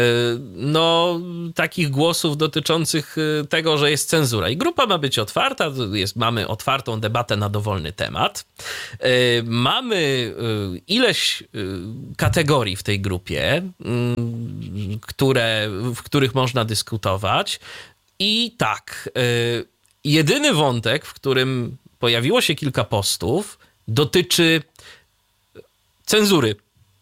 no, takich głosów dotyczących tego, że jest cenzura. I grupa ma być otwarta, jest, mamy otwartą debatę na dowolny temat. Mamy ileś kategorii w tej grupie, które, w których można dyskutować. I tak, jedyny wątek, w którym pojawiło się kilka postów, dotyczy cenzury.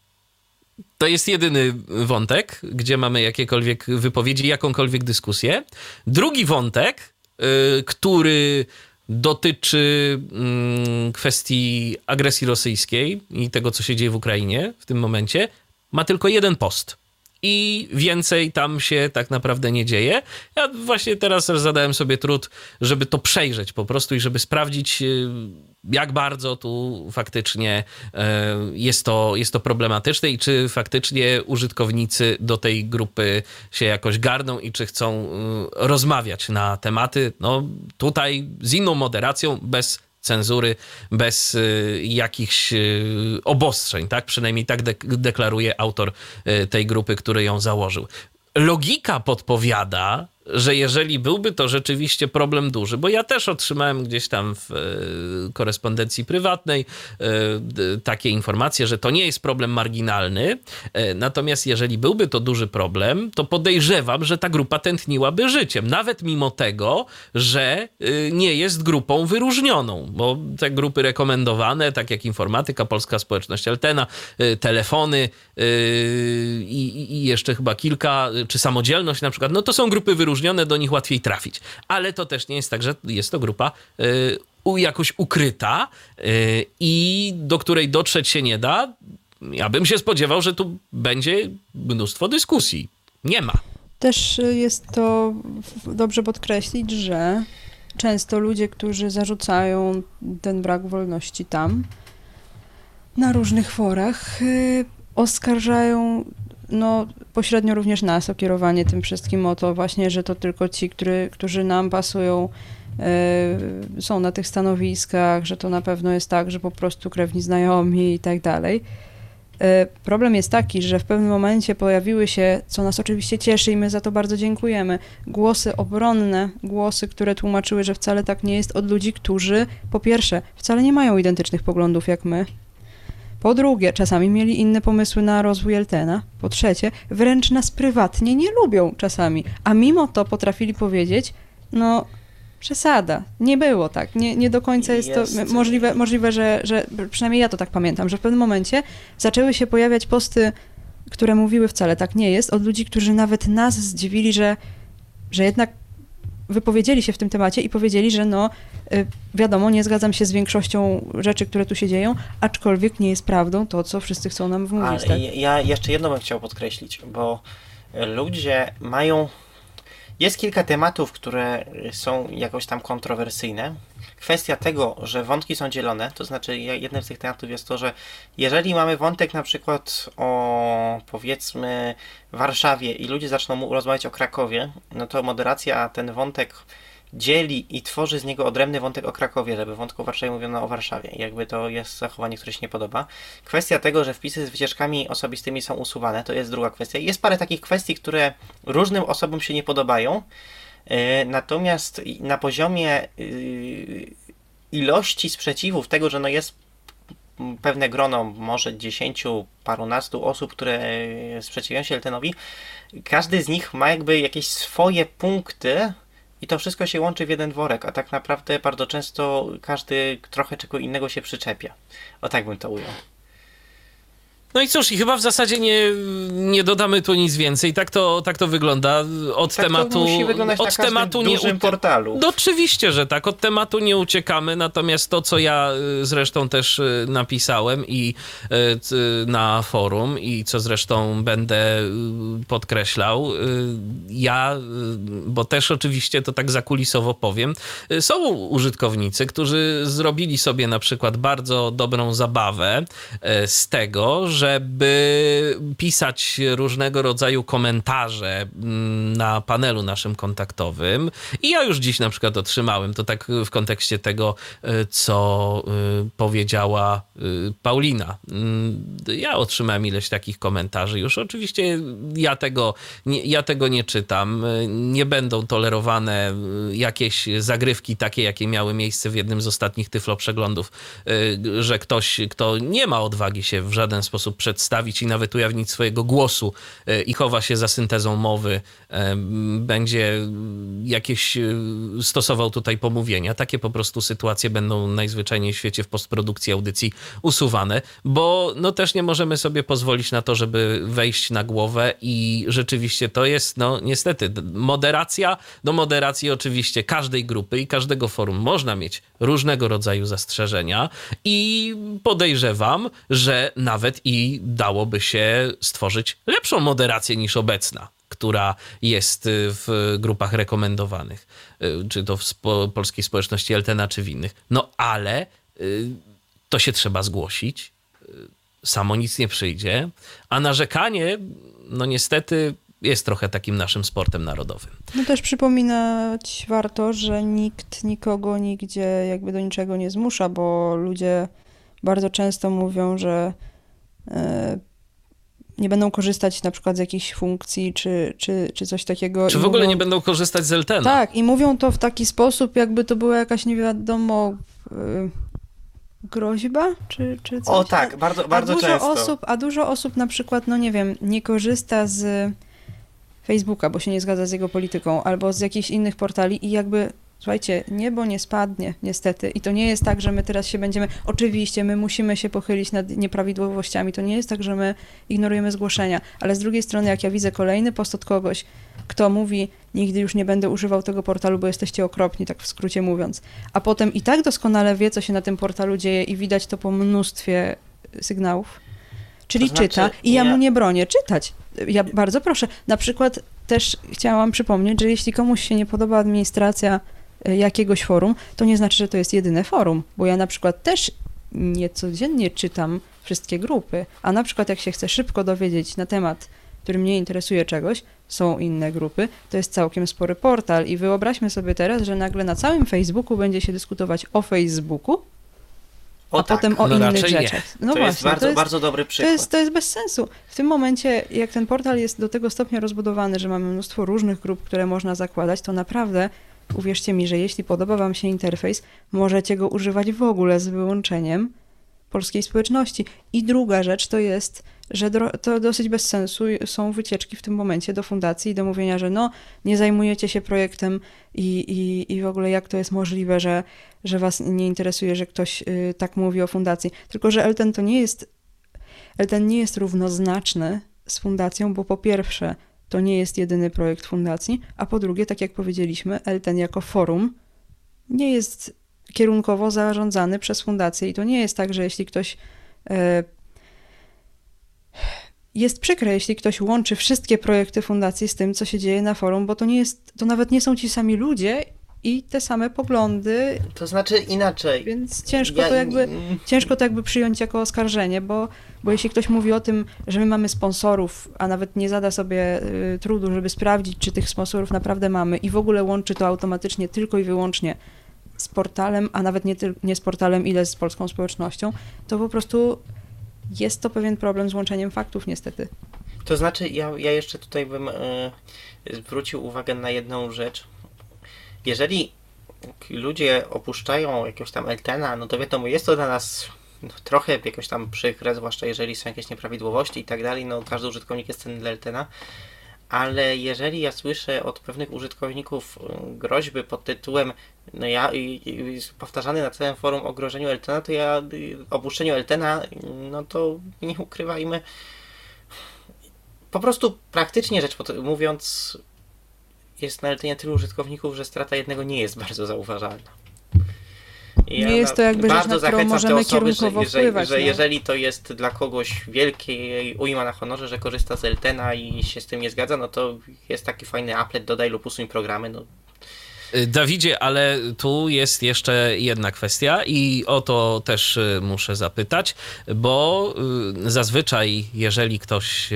To jest jedyny wątek, gdzie mamy jakiekolwiek wypowiedzi, jakąkolwiek dyskusję. Drugi wątek, który dotyczy kwestii agresji rosyjskiej i tego, co się dzieje w Ukrainie w tym momencie, ma tylko jeden post. I więcej tam się tak naprawdę nie dzieje. Ja właśnie teraz zadałem sobie trud, żeby to przejrzeć po prostu i żeby sprawdzić, jak bardzo tu faktycznie jest to, jest to problematyczne i czy faktycznie użytkownicy do tej grupy się jakoś garną i czy chcą rozmawiać na tematy, no tutaj z inną moderacją, bez cenzury, bez y, jakichś y, obostrzeń, tak? Przynajmniej tak de- deklaruje autor y, tej grupy, który ją założył. Logika podpowiada, że jeżeli byłby to rzeczywiście problem duży, bo ja też otrzymałem gdzieś tam w y, korespondencji prywatnej y, y, takie informacje, że to nie jest problem marginalny, y, natomiast jeżeli byłby to duży problem, to podejrzewam, że ta grupa tętniłaby życiem, nawet mimo tego, że y, nie jest grupą wyróżnioną, bo te grupy rekomendowane, tak jak Informatyka, Polska Społeczność Eltena, y, telefony y, i jeszcze chyba kilka, czy Samodzielność na przykład, no to są grupy wyróżnione, do nich łatwiej trafić. Ale to też nie jest tak, że jest to grupa y, jakoś ukryta y, i do której dotrzeć się nie da. Ja bym się spodziewał, że tu będzie mnóstwo dyskusji. Nie ma. Też jest to dobrze podkreślić, że często ludzie, którzy zarzucają ten brak wolności tam, na różnych forach, y, oskarżają no pośrednio również nas o kierowanie tym wszystkim, o to właśnie, że to tylko ci, który, którzy nam pasują, yy, są na tych stanowiskach, że to na pewno jest tak, że po prostu krewni znajomi i tak dalej. Yy, problem jest taki, że w pewnym momencie pojawiły się, co nas oczywiście cieszy i my za to bardzo dziękujemy, głosy obronne, głosy, które tłumaczyły, że wcale tak nie jest, od ludzi, którzy po pierwsze wcale nie mają identycznych poglądów jak my. Po drugie, czasami mieli inne pomysły na rozwój Eltena. Po trzecie, wręcz nas prywatnie nie lubią czasami, a mimo to potrafili powiedzieć, no przesada, nie było tak, nie, nie do końca jest, jest to możliwe, możliwe że, że przynajmniej ja to tak pamiętam, że w pewnym momencie zaczęły się pojawiać posty, które mówiły wcale tak nie jest, od ludzi, którzy nawet nas zdziwili, że, że jednak wypowiedzieli się w tym temacie i powiedzieli, że no wiadomo, nie zgadzam się z większością rzeczy, które tu się dzieją, aczkolwiek nie jest prawdą to, co wszyscy chcą nam wmówić. Ale tak? Ja jeszcze jedno bym chciał podkreślić, bo ludzie mają... Jest kilka tematów, które są jakoś tam kontrowersyjne. Kwestia tego, że wątki są dzielone, to znaczy jednym z tych tematów jest to, że jeżeli mamy wątek na przykład o powiedzmy Warszawie i ludzie zaczną rozmawiać o Krakowie, no to moderacja ten wątek dzieli i tworzy z niego odrębny wątek o Krakowie, żeby wątku o Warszawie mówiono o Warszawie. I jakby to jest zachowanie, które się nie podoba. Kwestia tego, że wpisy z wycieczkami osobistymi są usuwane, to jest druga kwestia. Jest parę takich kwestii, które różnym osobom się nie podobają, yy, natomiast na poziomie yy, ilości sprzeciwów, tego, że no jest pewne grono, może dziesięciu, parunastu osób, które sprzeciwiają się Eltenowi, każdy z nich ma jakby jakieś swoje punkty, i to wszystko się łączy w jeden worek, a tak naprawdę bardzo często każdy trochę czego innego się przyczepia. O tak bym to ujął. No i cóż, i chyba w zasadzie nie, nie dodamy tu nic więcej. Tak to, tak to wygląda. Od tak tematu. To musi wyglądać od na tematu nie dużym u... portalu. No oczywiście, że tak. Od tematu nie uciekamy. Natomiast to, co ja zresztą też napisałem i na forum i co zresztą będę podkreślał, ja, bo też oczywiście to tak zakulisowo powiem, są użytkownicy, którzy zrobili sobie na przykład bardzo dobrą zabawę z tego, że żeby pisać różnego rodzaju komentarze na panelu naszym kontaktowym. I ja już dziś na przykład otrzymałem, to tak w kontekście tego, co powiedziała Paulina. Ja otrzymałem ileś takich komentarzy już. Oczywiście ja tego nie, ja tego nie czytam. Nie będą tolerowane jakieś zagrywki takie, jakie miały miejsce w jednym z ostatnich Tyflo Przeglądów, że ktoś, kto nie ma odwagi się w żaden sposób przedstawić i nawet ujawnić swojego głosu i chowa się za syntezą mowy, będzie jakieś stosował tutaj pomówienia. Takie po prostu sytuacje będą najzwyczajniej w świecie w postprodukcji audycji usuwane, bo no też nie możemy sobie pozwolić na to, żeby wejść na głowę i rzeczywiście to jest, no niestety, moderacja. Do moderacji oczywiście każdej grupy i każdego forum można mieć różnego rodzaju zastrzeżenia i podejrzewam, że nawet i dałoby się stworzyć lepszą moderację niż obecna, która jest w grupach rekomendowanych, czy to w spo, polskiej społeczności Eltena, czy w innych. No ale to się trzeba zgłosić, samo nic nie przyjdzie, a narzekanie, no niestety jest trochę takim naszym sportem narodowym. No też przypominać warto, że nikt nikogo nigdzie jakby do niczego nie zmusza, bo ludzie bardzo często mówią, że e, nie będą korzystać na przykład z jakichś funkcji, czy, czy, czy coś takiego. Czy w ogóle mówią, nie będą korzystać z Eltena. Tak, i mówią to w taki sposób, jakby to była jakaś nie wiadomo y, groźba, czy, czy coś. O tak, bardzo, bardzo a dużo często. Osób, a dużo osób na przykład, no nie wiem, nie korzysta z Facebooka, bo się nie zgadza z jego polityką, albo z jakichś innych portali i jakby, słuchajcie, niebo nie spadnie niestety i to nie jest tak, że my teraz się będziemy, oczywiście my musimy się pochylić nad nieprawidłowościami, to nie jest tak, że my ignorujemy zgłoszenia, ale z drugiej strony jak ja widzę kolejny post od kogoś, kto mówi, nigdy już nie będę używał tego portalu, bo jesteście okropni, tak w skrócie mówiąc, a potem i tak doskonale wie, co się na tym portalu dzieje i widać to po mnóstwie sygnałów, czyli to znaczy, czyta i ja ja... mu nie bronię czytać. Ja bardzo proszę. Na przykład też chciałam przypomnieć, że jeśli komuś się nie podoba administracja jakiegoś forum, to nie znaczy, że to jest jedyne forum, bo ja na przykład też nie codziennie czytam wszystkie grupy, a na przykład jak się chcę szybko dowiedzieć na temat, który mnie interesuje czegoś, są inne grupy, to jest całkiem spory portal i wyobraźmy sobie teraz, że nagle na całym Facebooku będzie się dyskutować o Facebooku, O a tak. potem o No innych raczej nie. rzeczach. No to właśnie, jest bardzo, to jest, bardzo dobry to przykład. jest, to jest bez sensu. W tym momencie, jak ten portal jest do tego stopnia rozbudowany, że mamy mnóstwo różnych grup, które można zakładać, to naprawdę, uwierzcie mi, że jeśli podoba wam się interfejs, możecie go używać w ogóle z wyłączeniem polskiej społeczności. I druga rzecz to jest, że dro- to dosyć bez sensu są wycieczki w tym momencie do fundacji i do mówienia, że no, nie zajmujecie się projektem i, i, i w ogóle jak to jest możliwe, że, że was nie interesuje, że ktoś y, tak mówi o fundacji. Tylko, że Elten to nie jest, Elten nie jest równoznaczny z fundacją, bo po pierwsze, to nie jest jedyny projekt fundacji, a po drugie, tak jak powiedzieliśmy, Elten jako forum nie jest kierunkowo zarządzany przez fundację i to nie jest tak, że jeśli ktoś e, jest przykre, jeśli ktoś łączy wszystkie projekty fundacji z tym, co się dzieje na forum, bo to nie jest, to nawet nie są ci sami ludzie i te same poglądy. To znaczy inaczej. Więc ciężko Ja- to jakby, ciężko to jakby przyjąć jako oskarżenie, bo, bo jeśli ktoś mówi o tym, że my mamy sponsorów, a nawet nie zada sobie y, trudu, żeby sprawdzić, czy tych sponsorów naprawdę mamy i w ogóle łączy to automatycznie tylko i wyłącznie z portalem, a nawet nie, tyl- nie z portalem, ile z polską społecznością, to po prostu jest to pewien problem z łączeniem faktów niestety. To znaczy, ja, ja jeszcze tutaj bym e, zwrócił uwagę na jedną rzecz. Jeżeli ludzie opuszczają jakiegoś tam Eltena, no to wiadomo, jest to dla nas no, trochę jakoś tam przykre, zwłaszcza jeżeli są jakieś nieprawidłowości i tak dalej, no każdy użytkownik jest cenny dla Eltena, ale jeżeli ja słyszę od pewnych użytkowników y, groźby pod tytułem no ja i, i, powtarzany na całym forum o grożeniu Eltena, to ja y, opuszczeniu Eltena, y, no to nie ukrywajmy, po prostu praktycznie rzecz pot- mówiąc, jest na Eltenie tylu użytkowników, że strata jednego nie jest bardzo zauważalna. I Nie jest to jakby rzecz, bardzo na którą zachęcam te możemy osoby, kierunkowo że, że, wpływać, że no. jeżeli to jest dla kogoś wielkiej ujma na honorze, że korzysta z Eltena i się z tym nie zgadza, no to jest taki fajny applet, dodaj lub usuń programy, no Dawidzie, ale tu jest jeszcze jedna kwestia i o to też muszę zapytać, bo zazwyczaj jeżeli ktoś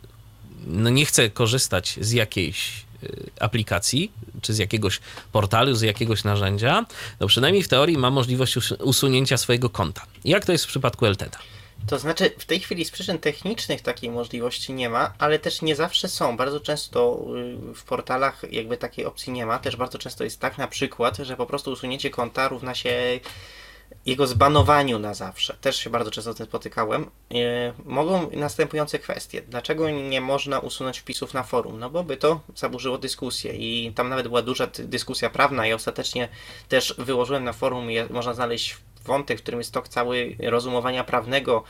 no nie chce korzystać z jakiejś aplikacji, czy z jakiegoś portalu, z jakiegoś narzędzia, to przynajmniej w teorii ma możliwość usunięcia swojego konta. Jak to jest w przypadku Eltena? To znaczy, w tej chwili z przyczyn technicznych takiej możliwości nie ma, ale też nie zawsze są. Bardzo często w portalach jakby takiej opcji nie ma. Też bardzo często jest tak na przykład, że po prostu usunięcie konta równa się jego zbanowaniu na zawsze. Też się bardzo często z tym spotykałem. Mogą następujące kwestie. Dlaczego nie można usunąć wpisów na forum? No bo by to zaburzyło dyskusję i tam nawet była duża dyskusja prawna i ostatecznie też wyłożyłem na forum, można znaleźć wątek, w którym jest tok cały rozumowania prawnego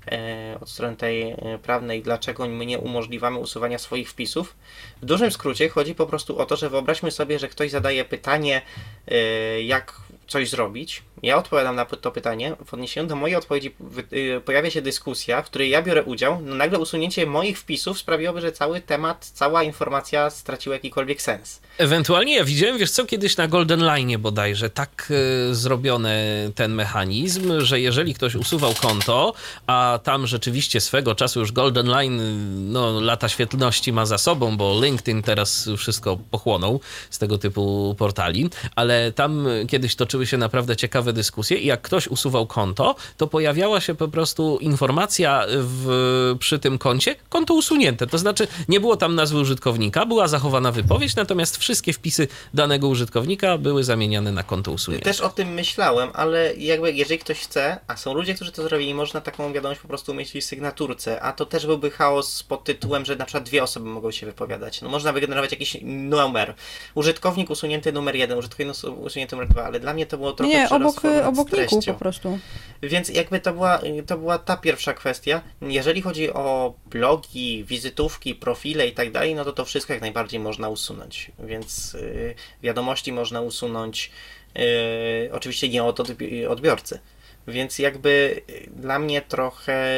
e, od strony tej prawnej, dlaczego my nie umożliwiamy usuwania swoich wpisów. W dużym skrócie chodzi po prostu o to, że wyobraźmy sobie, że ktoś zadaje pytanie, e, jak coś zrobić. Ja odpowiadam na to pytanie. W odniesieniu do mojej odpowiedzi pojawia się dyskusja, w której ja biorę udział. No nagle usunięcie moich wpisów sprawiłoby, że cały temat, cała informacja straciła jakikolwiek sens. Ewentualnie ja widziałem, wiesz co, kiedyś na Golden Line bodajże tak y, zrobiony ten mechanizm, że jeżeli ktoś usuwał konto, a tam rzeczywiście swego czasu już Golden Line no, lata świetlności ma za sobą, bo LinkedIn teraz wszystko pochłonął z tego typu portali, ale tam kiedyś toczyły się naprawdę ciekawe dyskusje i jak ktoś usuwał konto, to pojawiała się po prostu informacja w, przy tym koncie, konto usunięte, to znaczy nie było tam nazwy użytkownika, była zachowana wypowiedź, natomiast wszystkie wpisy danego użytkownika były zamieniane na konto usunięte. Też o tym myślałem, ale jakby jeżeli ktoś chce, a są ludzie, którzy to zrobili, można taką wiadomość po prostu umieścić w sygnaturce, a to też byłby chaos pod tytułem, że na przykład dwie osoby mogą się wypowiadać. No można wygenerować jakiś numer. Użytkownik usunięty numer jeden, użytkownik usunięty numer dwa, ale dla mnie to było trochę Nie, obok, nad obok treścią. linku po prostu. Więc jakby to była, to była ta pierwsza kwestia. Jeżeli chodzi o blogi, wizytówki, profile i tak dalej, no to to wszystko jak najbardziej można usunąć. Więc yy, wiadomości można usunąć, yy, oczywiście nie od odbiorcy. Więc jakby dla mnie trochę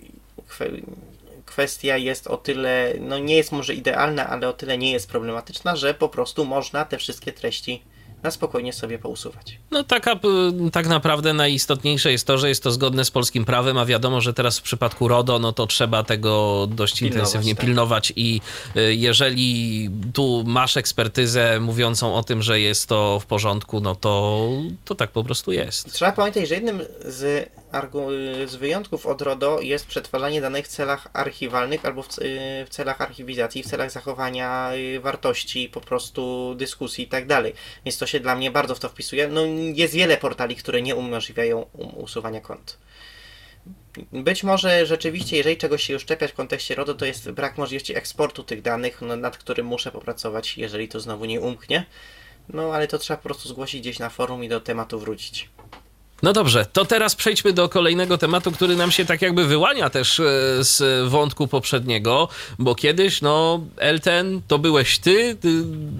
kwestia jest o tyle, no nie jest może idealna, ale o tyle nie jest problematyczna, że po prostu można te wszystkie treści na spokojnie sobie pousuwać. No taka, tak naprawdę najistotniejsze jest to, że jest to zgodne z polskim prawem, a wiadomo, że teraz w przypadku RODO, no to trzeba tego dość pilnować, intensywnie tak. pilnować i jeżeli tu masz ekspertyzę mówiącą o tym, że jest to w porządku, no to, to tak po prostu jest. Trzeba pamiętać, że jednym z, z wyjątków od RODO jest przetwarzanie danych w celach archiwalnych albo w, w celach archiwizacji, w celach zachowania wartości, po prostu dyskusji i tak dalej. Więc to się dla mnie bardzo w to wpisuje. No jest wiele portali, które nie umożliwiają usuwania kont. Być może rzeczywiście, jeżeli czegoś się już czepiać w kontekście RODO, to jest brak możliwości eksportu tych danych, no, nad którym muszę popracować, jeżeli to znowu nie umknie. No ale to trzeba po prostu zgłosić gdzieś na forum i do tematu wrócić. No dobrze, to teraz przejdźmy do kolejnego tematu, który nam się tak jakby wyłania też z wątku poprzedniego, bo kiedyś, no, Elten to byłeś ty, ty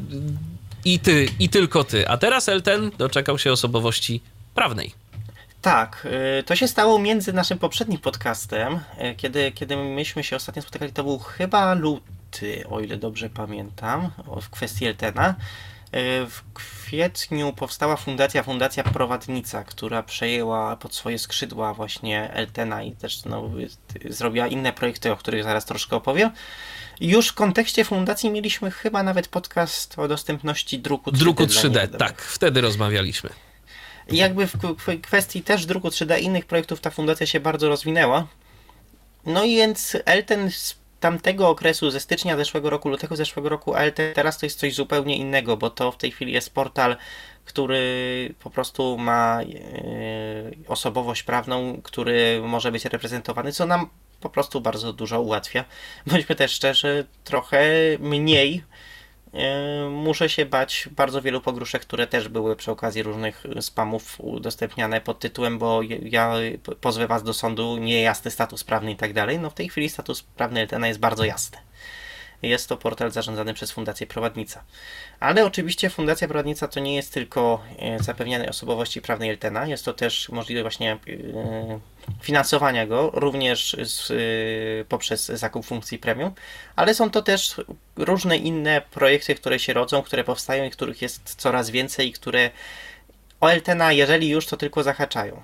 i ty, i tylko ty, a teraz Elten doczekał się osobowości prawnej. Tak, to się stało między naszym poprzednim podcastem, kiedy, kiedy myśmy się ostatnio spotykali, to był chyba luty, o ile dobrze pamiętam, w kwestii Eltena. W kwietniu powstała fundacja, Fundacja Prowadnica, która przejęła pod swoje skrzydła właśnie Eltena i też no, zrobiła inne projekty, o których zaraz troszkę opowiem. Już w kontekście fundacji mieliśmy chyba nawet podcast o dostępności druku trzy D. Druku trzy D, tak, wtedy rozmawialiśmy. I jakby w kwestii też druku trzy D innych projektów ta fundacja się bardzo rozwinęła. No i więc Elten z tamtego okresu, ze stycznia zeszłego roku, lutego zeszłego roku, Elten teraz to jest coś zupełnie innego, bo to w tej chwili jest portal, który po prostu ma e, osobowość prawną, który może być reprezentowany, co nam po prostu bardzo dużo ułatwia. Bądźmy też szczerzy, trochę mniej e, muszę się bać bardzo wielu pogróżek, które też były przy okazji różnych spamów udostępniane pod tytułem, bo ja pozwę was do sądu, niejasny status prawny i tak dalej. No w tej chwili status prawny Eltena jest bardzo jasny. Jest to portal zarządzany przez Fundację Prowadnica. Ale oczywiście Fundacja Prowadnica to nie jest tylko zapewnianie osobowości prawnej Eltena, jest to też możliwe właśnie finansowania go, również z, y, poprzez zakup funkcji premium, ale są to też różne inne projekty, które się rodzą, które powstają i których jest coraz więcej, i które o Eltena, jeżeli już, to tylko zahaczają.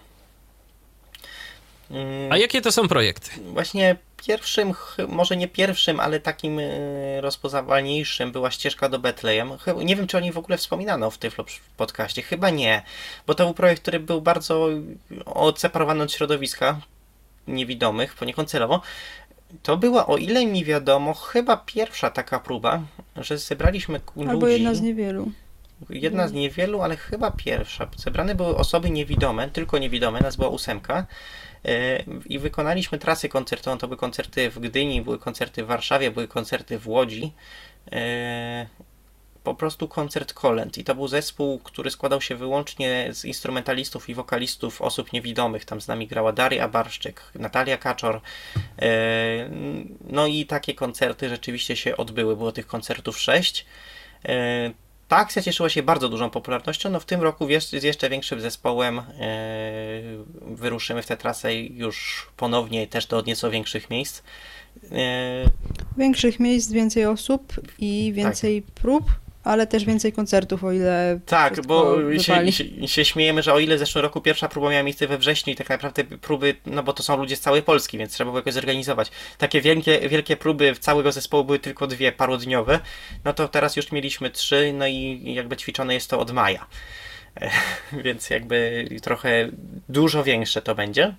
A jakie to są projekty? Właśnie pierwszym, może nie pierwszym, ale takim rozpoznawalniejszym była ścieżka do Betlejem. Nie wiem, czy o niej w ogóle wspominano w Tyflo podcaście. Chyba nie, bo to był projekt, który był bardzo odseparowany od środowiska niewidomych, poniekąd celowo. To była, o ile mi wiadomo, chyba pierwsza taka próba, że zebraliśmy ludzi... Albo jedna z niewielu. Jedna z niewielu, ale chyba pierwsza. Zebrane były osoby niewidome, tylko niewidome, nas była ósemka. I wykonaliśmy trasy koncertową. To były koncerty w Gdyni, były koncerty w Warszawie, były koncerty w Łodzi. Po prostu koncert kolęd. I to był zespół, który składał się wyłącznie z instrumentalistów i wokalistów osób niewidomych. Tam z nami grała Daria Barszczyk, Natalia Kaczor. No i takie koncerty rzeczywiście się odbyły. Było tych koncertów sześć. Ta akcja cieszyła się bardzo dużą popularnością. No w tym roku z jeszcze większym zespołem yy, wyruszymy w tę trasę już ponownie też do nieco większych miejsc. Yy, Większych miejsc, więcej osób i więcej tak. prób, ale też więcej koncertów, o ile tak, bo się, się, się śmiejemy, że o ile w zeszłym roku pierwsza próba miała miejsce we wrześniu i tak naprawdę próby, no bo to są ludzie z całej Polski, więc trzeba było jakoś zorganizować. Takie wielkie, wielkie próby całego zespołu były tylko dwie, parodniowe, no to teraz już mieliśmy trzy, no i jakby ćwiczone jest to od maja. Więc jakby trochę dużo większe to będzie.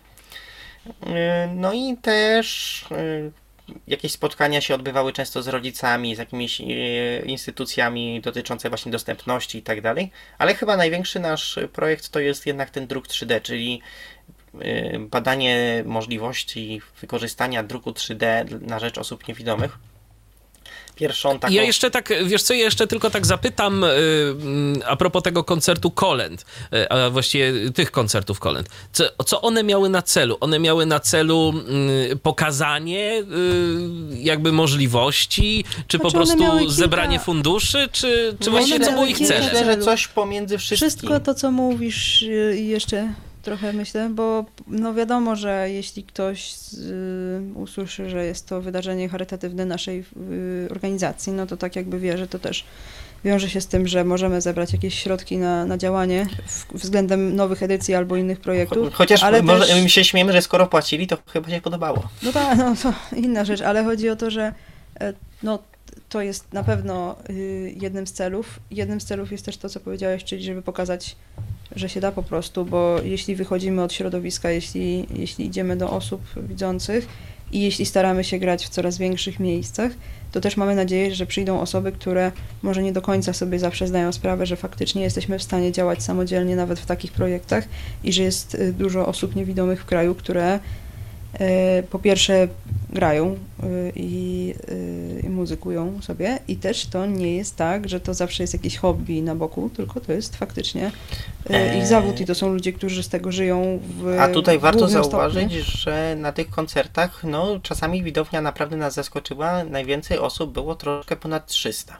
No i też... Jakieś spotkania się odbywały często z rodzicami, z jakimiś instytucjami dotyczące właśnie dostępności i tak dalej, ale chyba największy nasz projekt to jest jednak ten druk trzy D, czyli badanie możliwości wykorzystania druku trzy D na rzecz osób niewidomych. Pierwszą taką... Ja jeszcze tak, wiesz co, ja jeszcze tylko tak zapytam yy, a propos tego koncertu kolęd, yy, a właściwie tych koncertów kolęd. Co, co one miały na celu? One miały na celu yy, pokazanie yy, jakby możliwości, czy znaczy po prostu kilka... zebranie funduszy, czy, czy właściwie co było ich celem? Myślę, że coś pomiędzy wszystkim. Wszystko to, co mówisz i jeszcze... Trochę myślę, bo no wiadomo, że jeśli ktoś y, usłyszy, że jest to wydarzenie charytatywne naszej y, organizacji, no to tak jakby wie, że to też wiąże się z tym, że możemy zebrać jakieś środki na, na działanie w, względem nowych edycji albo innych projektów. Chociaż ale może też... my się śmiejemy, że skoro płacili, to chyba się podobało. No tak, no to inna rzecz, ale chodzi o to, że no to jest na pewno y, jednym z celów. Jednym z celów jest też to, co powiedziałeś, czyli żeby pokazać, że się da po prostu, bo jeśli wychodzimy od środowiska, jeśli, jeśli idziemy do osób widzących i jeśli staramy się grać w coraz większych miejscach, to też mamy nadzieję, że przyjdą osoby, które może nie do końca sobie zawsze zdają sprawę, że faktycznie jesteśmy w stanie działać samodzielnie nawet w takich projektach i że jest dużo osób niewidomych w kraju, które po pierwsze grają i, i muzykują sobie i też to nie jest tak, że to zawsze jest jakieś hobby na boku, tylko to jest faktycznie ich zawód i to są ludzie, którzy z tego żyją w A tutaj warto zauważyć, stopniu. że na tych koncertach no czasami widownia naprawdę nas zaskoczyła, najwięcej osób było troszkę ponad trzysta.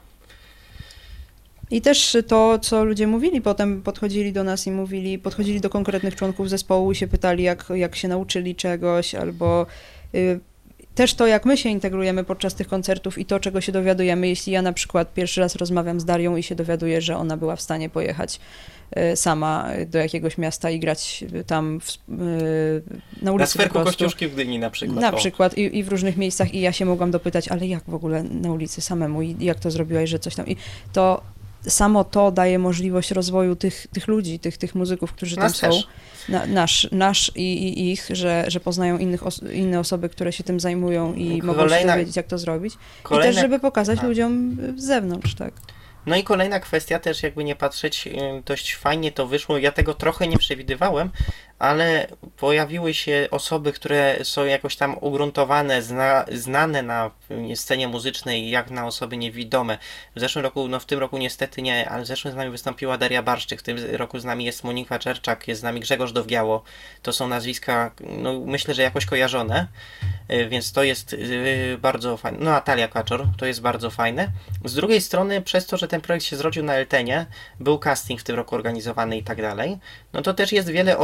I też to, co ludzie mówili, potem podchodzili do nas i mówili, podchodzili do konkretnych członków zespołu i się pytali, jak, jak się nauczyli czegoś, albo y, też to, jak my się integrujemy podczas tych koncertów i to, czego się dowiadujemy. Jeśli ja na przykład pierwszy raz rozmawiam z Darią i się dowiaduję, że ona była w stanie pojechać y, sama do jakiegoś miasta i grać tam w, y, na ulicy. Na Swerku Kościuszki w Gdyni na przykład. Na o. przykład i, i w różnych miejscach i ja się mogłam dopytać, ale jak w ogóle na ulicy samemu i jak to zrobiłaś, że coś tam. I to samo to daje możliwość rozwoju tych, tych ludzi, tych, tych muzyków, którzy nas tam też. są, na, nasz, nasz i, i ich, że, że poznają innych os- inne osoby, które się tym zajmują i Kolejna, mogą się dowiedzieć, jak to zrobić. kolejna, I też, żeby pokazać a. ludziom z zewnątrz, tak. No i kolejna kwestia też, jakby nie patrzeć, dość fajnie to wyszło. Ja tego trochę nie przewidywałem, ale pojawiły się osoby, które są jakoś tam ugruntowane, zna, znane na scenie muzycznej, jak na osoby niewidome. W zeszłym roku, no w tym roku niestety nie, ale w zeszłym z nami wystąpiła Daria Barszczyk, w tym roku z nami jest Monika Czerczak, jest z nami Grzegorz Dowgiało. To są nazwiska, no myślę, że jakoś kojarzone, więc to jest bardzo fajne. No Natalia Kaczor, to jest bardzo fajne. Z drugiej strony, przez to, że ten projekt się zrodził na Eltenie, był casting w tym roku organizowany i tak dalej, no to też jest wiele osób niewidomych,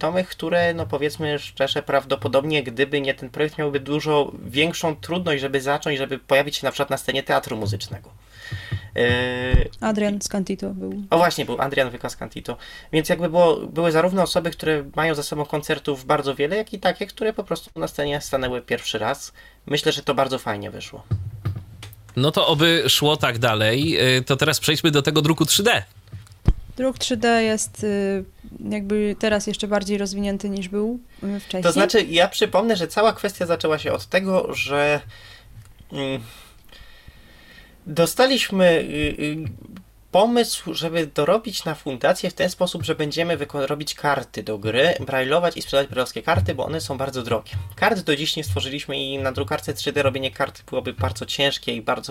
tomych, które, no powiedzmy szczerze, prawdopodobnie gdyby nie ten projekt, miałby dużo większą trudność, żeby zacząć, żeby pojawić się na przykład na scenie teatru muzycznego. Yy, Adrian Scantito był. O właśnie, był Adrian Scantito. Więc jakby było, były zarówno osoby, które mają za sobą koncertów bardzo wiele, jak i takie, które po prostu na scenie stanęły pierwszy raz. Myślę, że to bardzo fajnie wyszło. No to oby szło tak dalej. To teraz przejdźmy do tego druku trzy D. Druk trzy D jest y, jakby teraz jeszcze bardziej rozwinięty niż był y, wcześniej. To znaczy, ja przypomnę, że cała kwestia zaczęła się od tego, że mm, dostaliśmy y, y, pomysł, żeby dorobić na fundację w ten sposób, że będziemy wyko- robić karty do gry, brajlować i sprzedawać brajlowskie karty, bo one są bardzo drogie. Kart do dziś nie stworzyliśmy i na drukarce trzy D robienie kart byłoby bardzo ciężkie i bardzo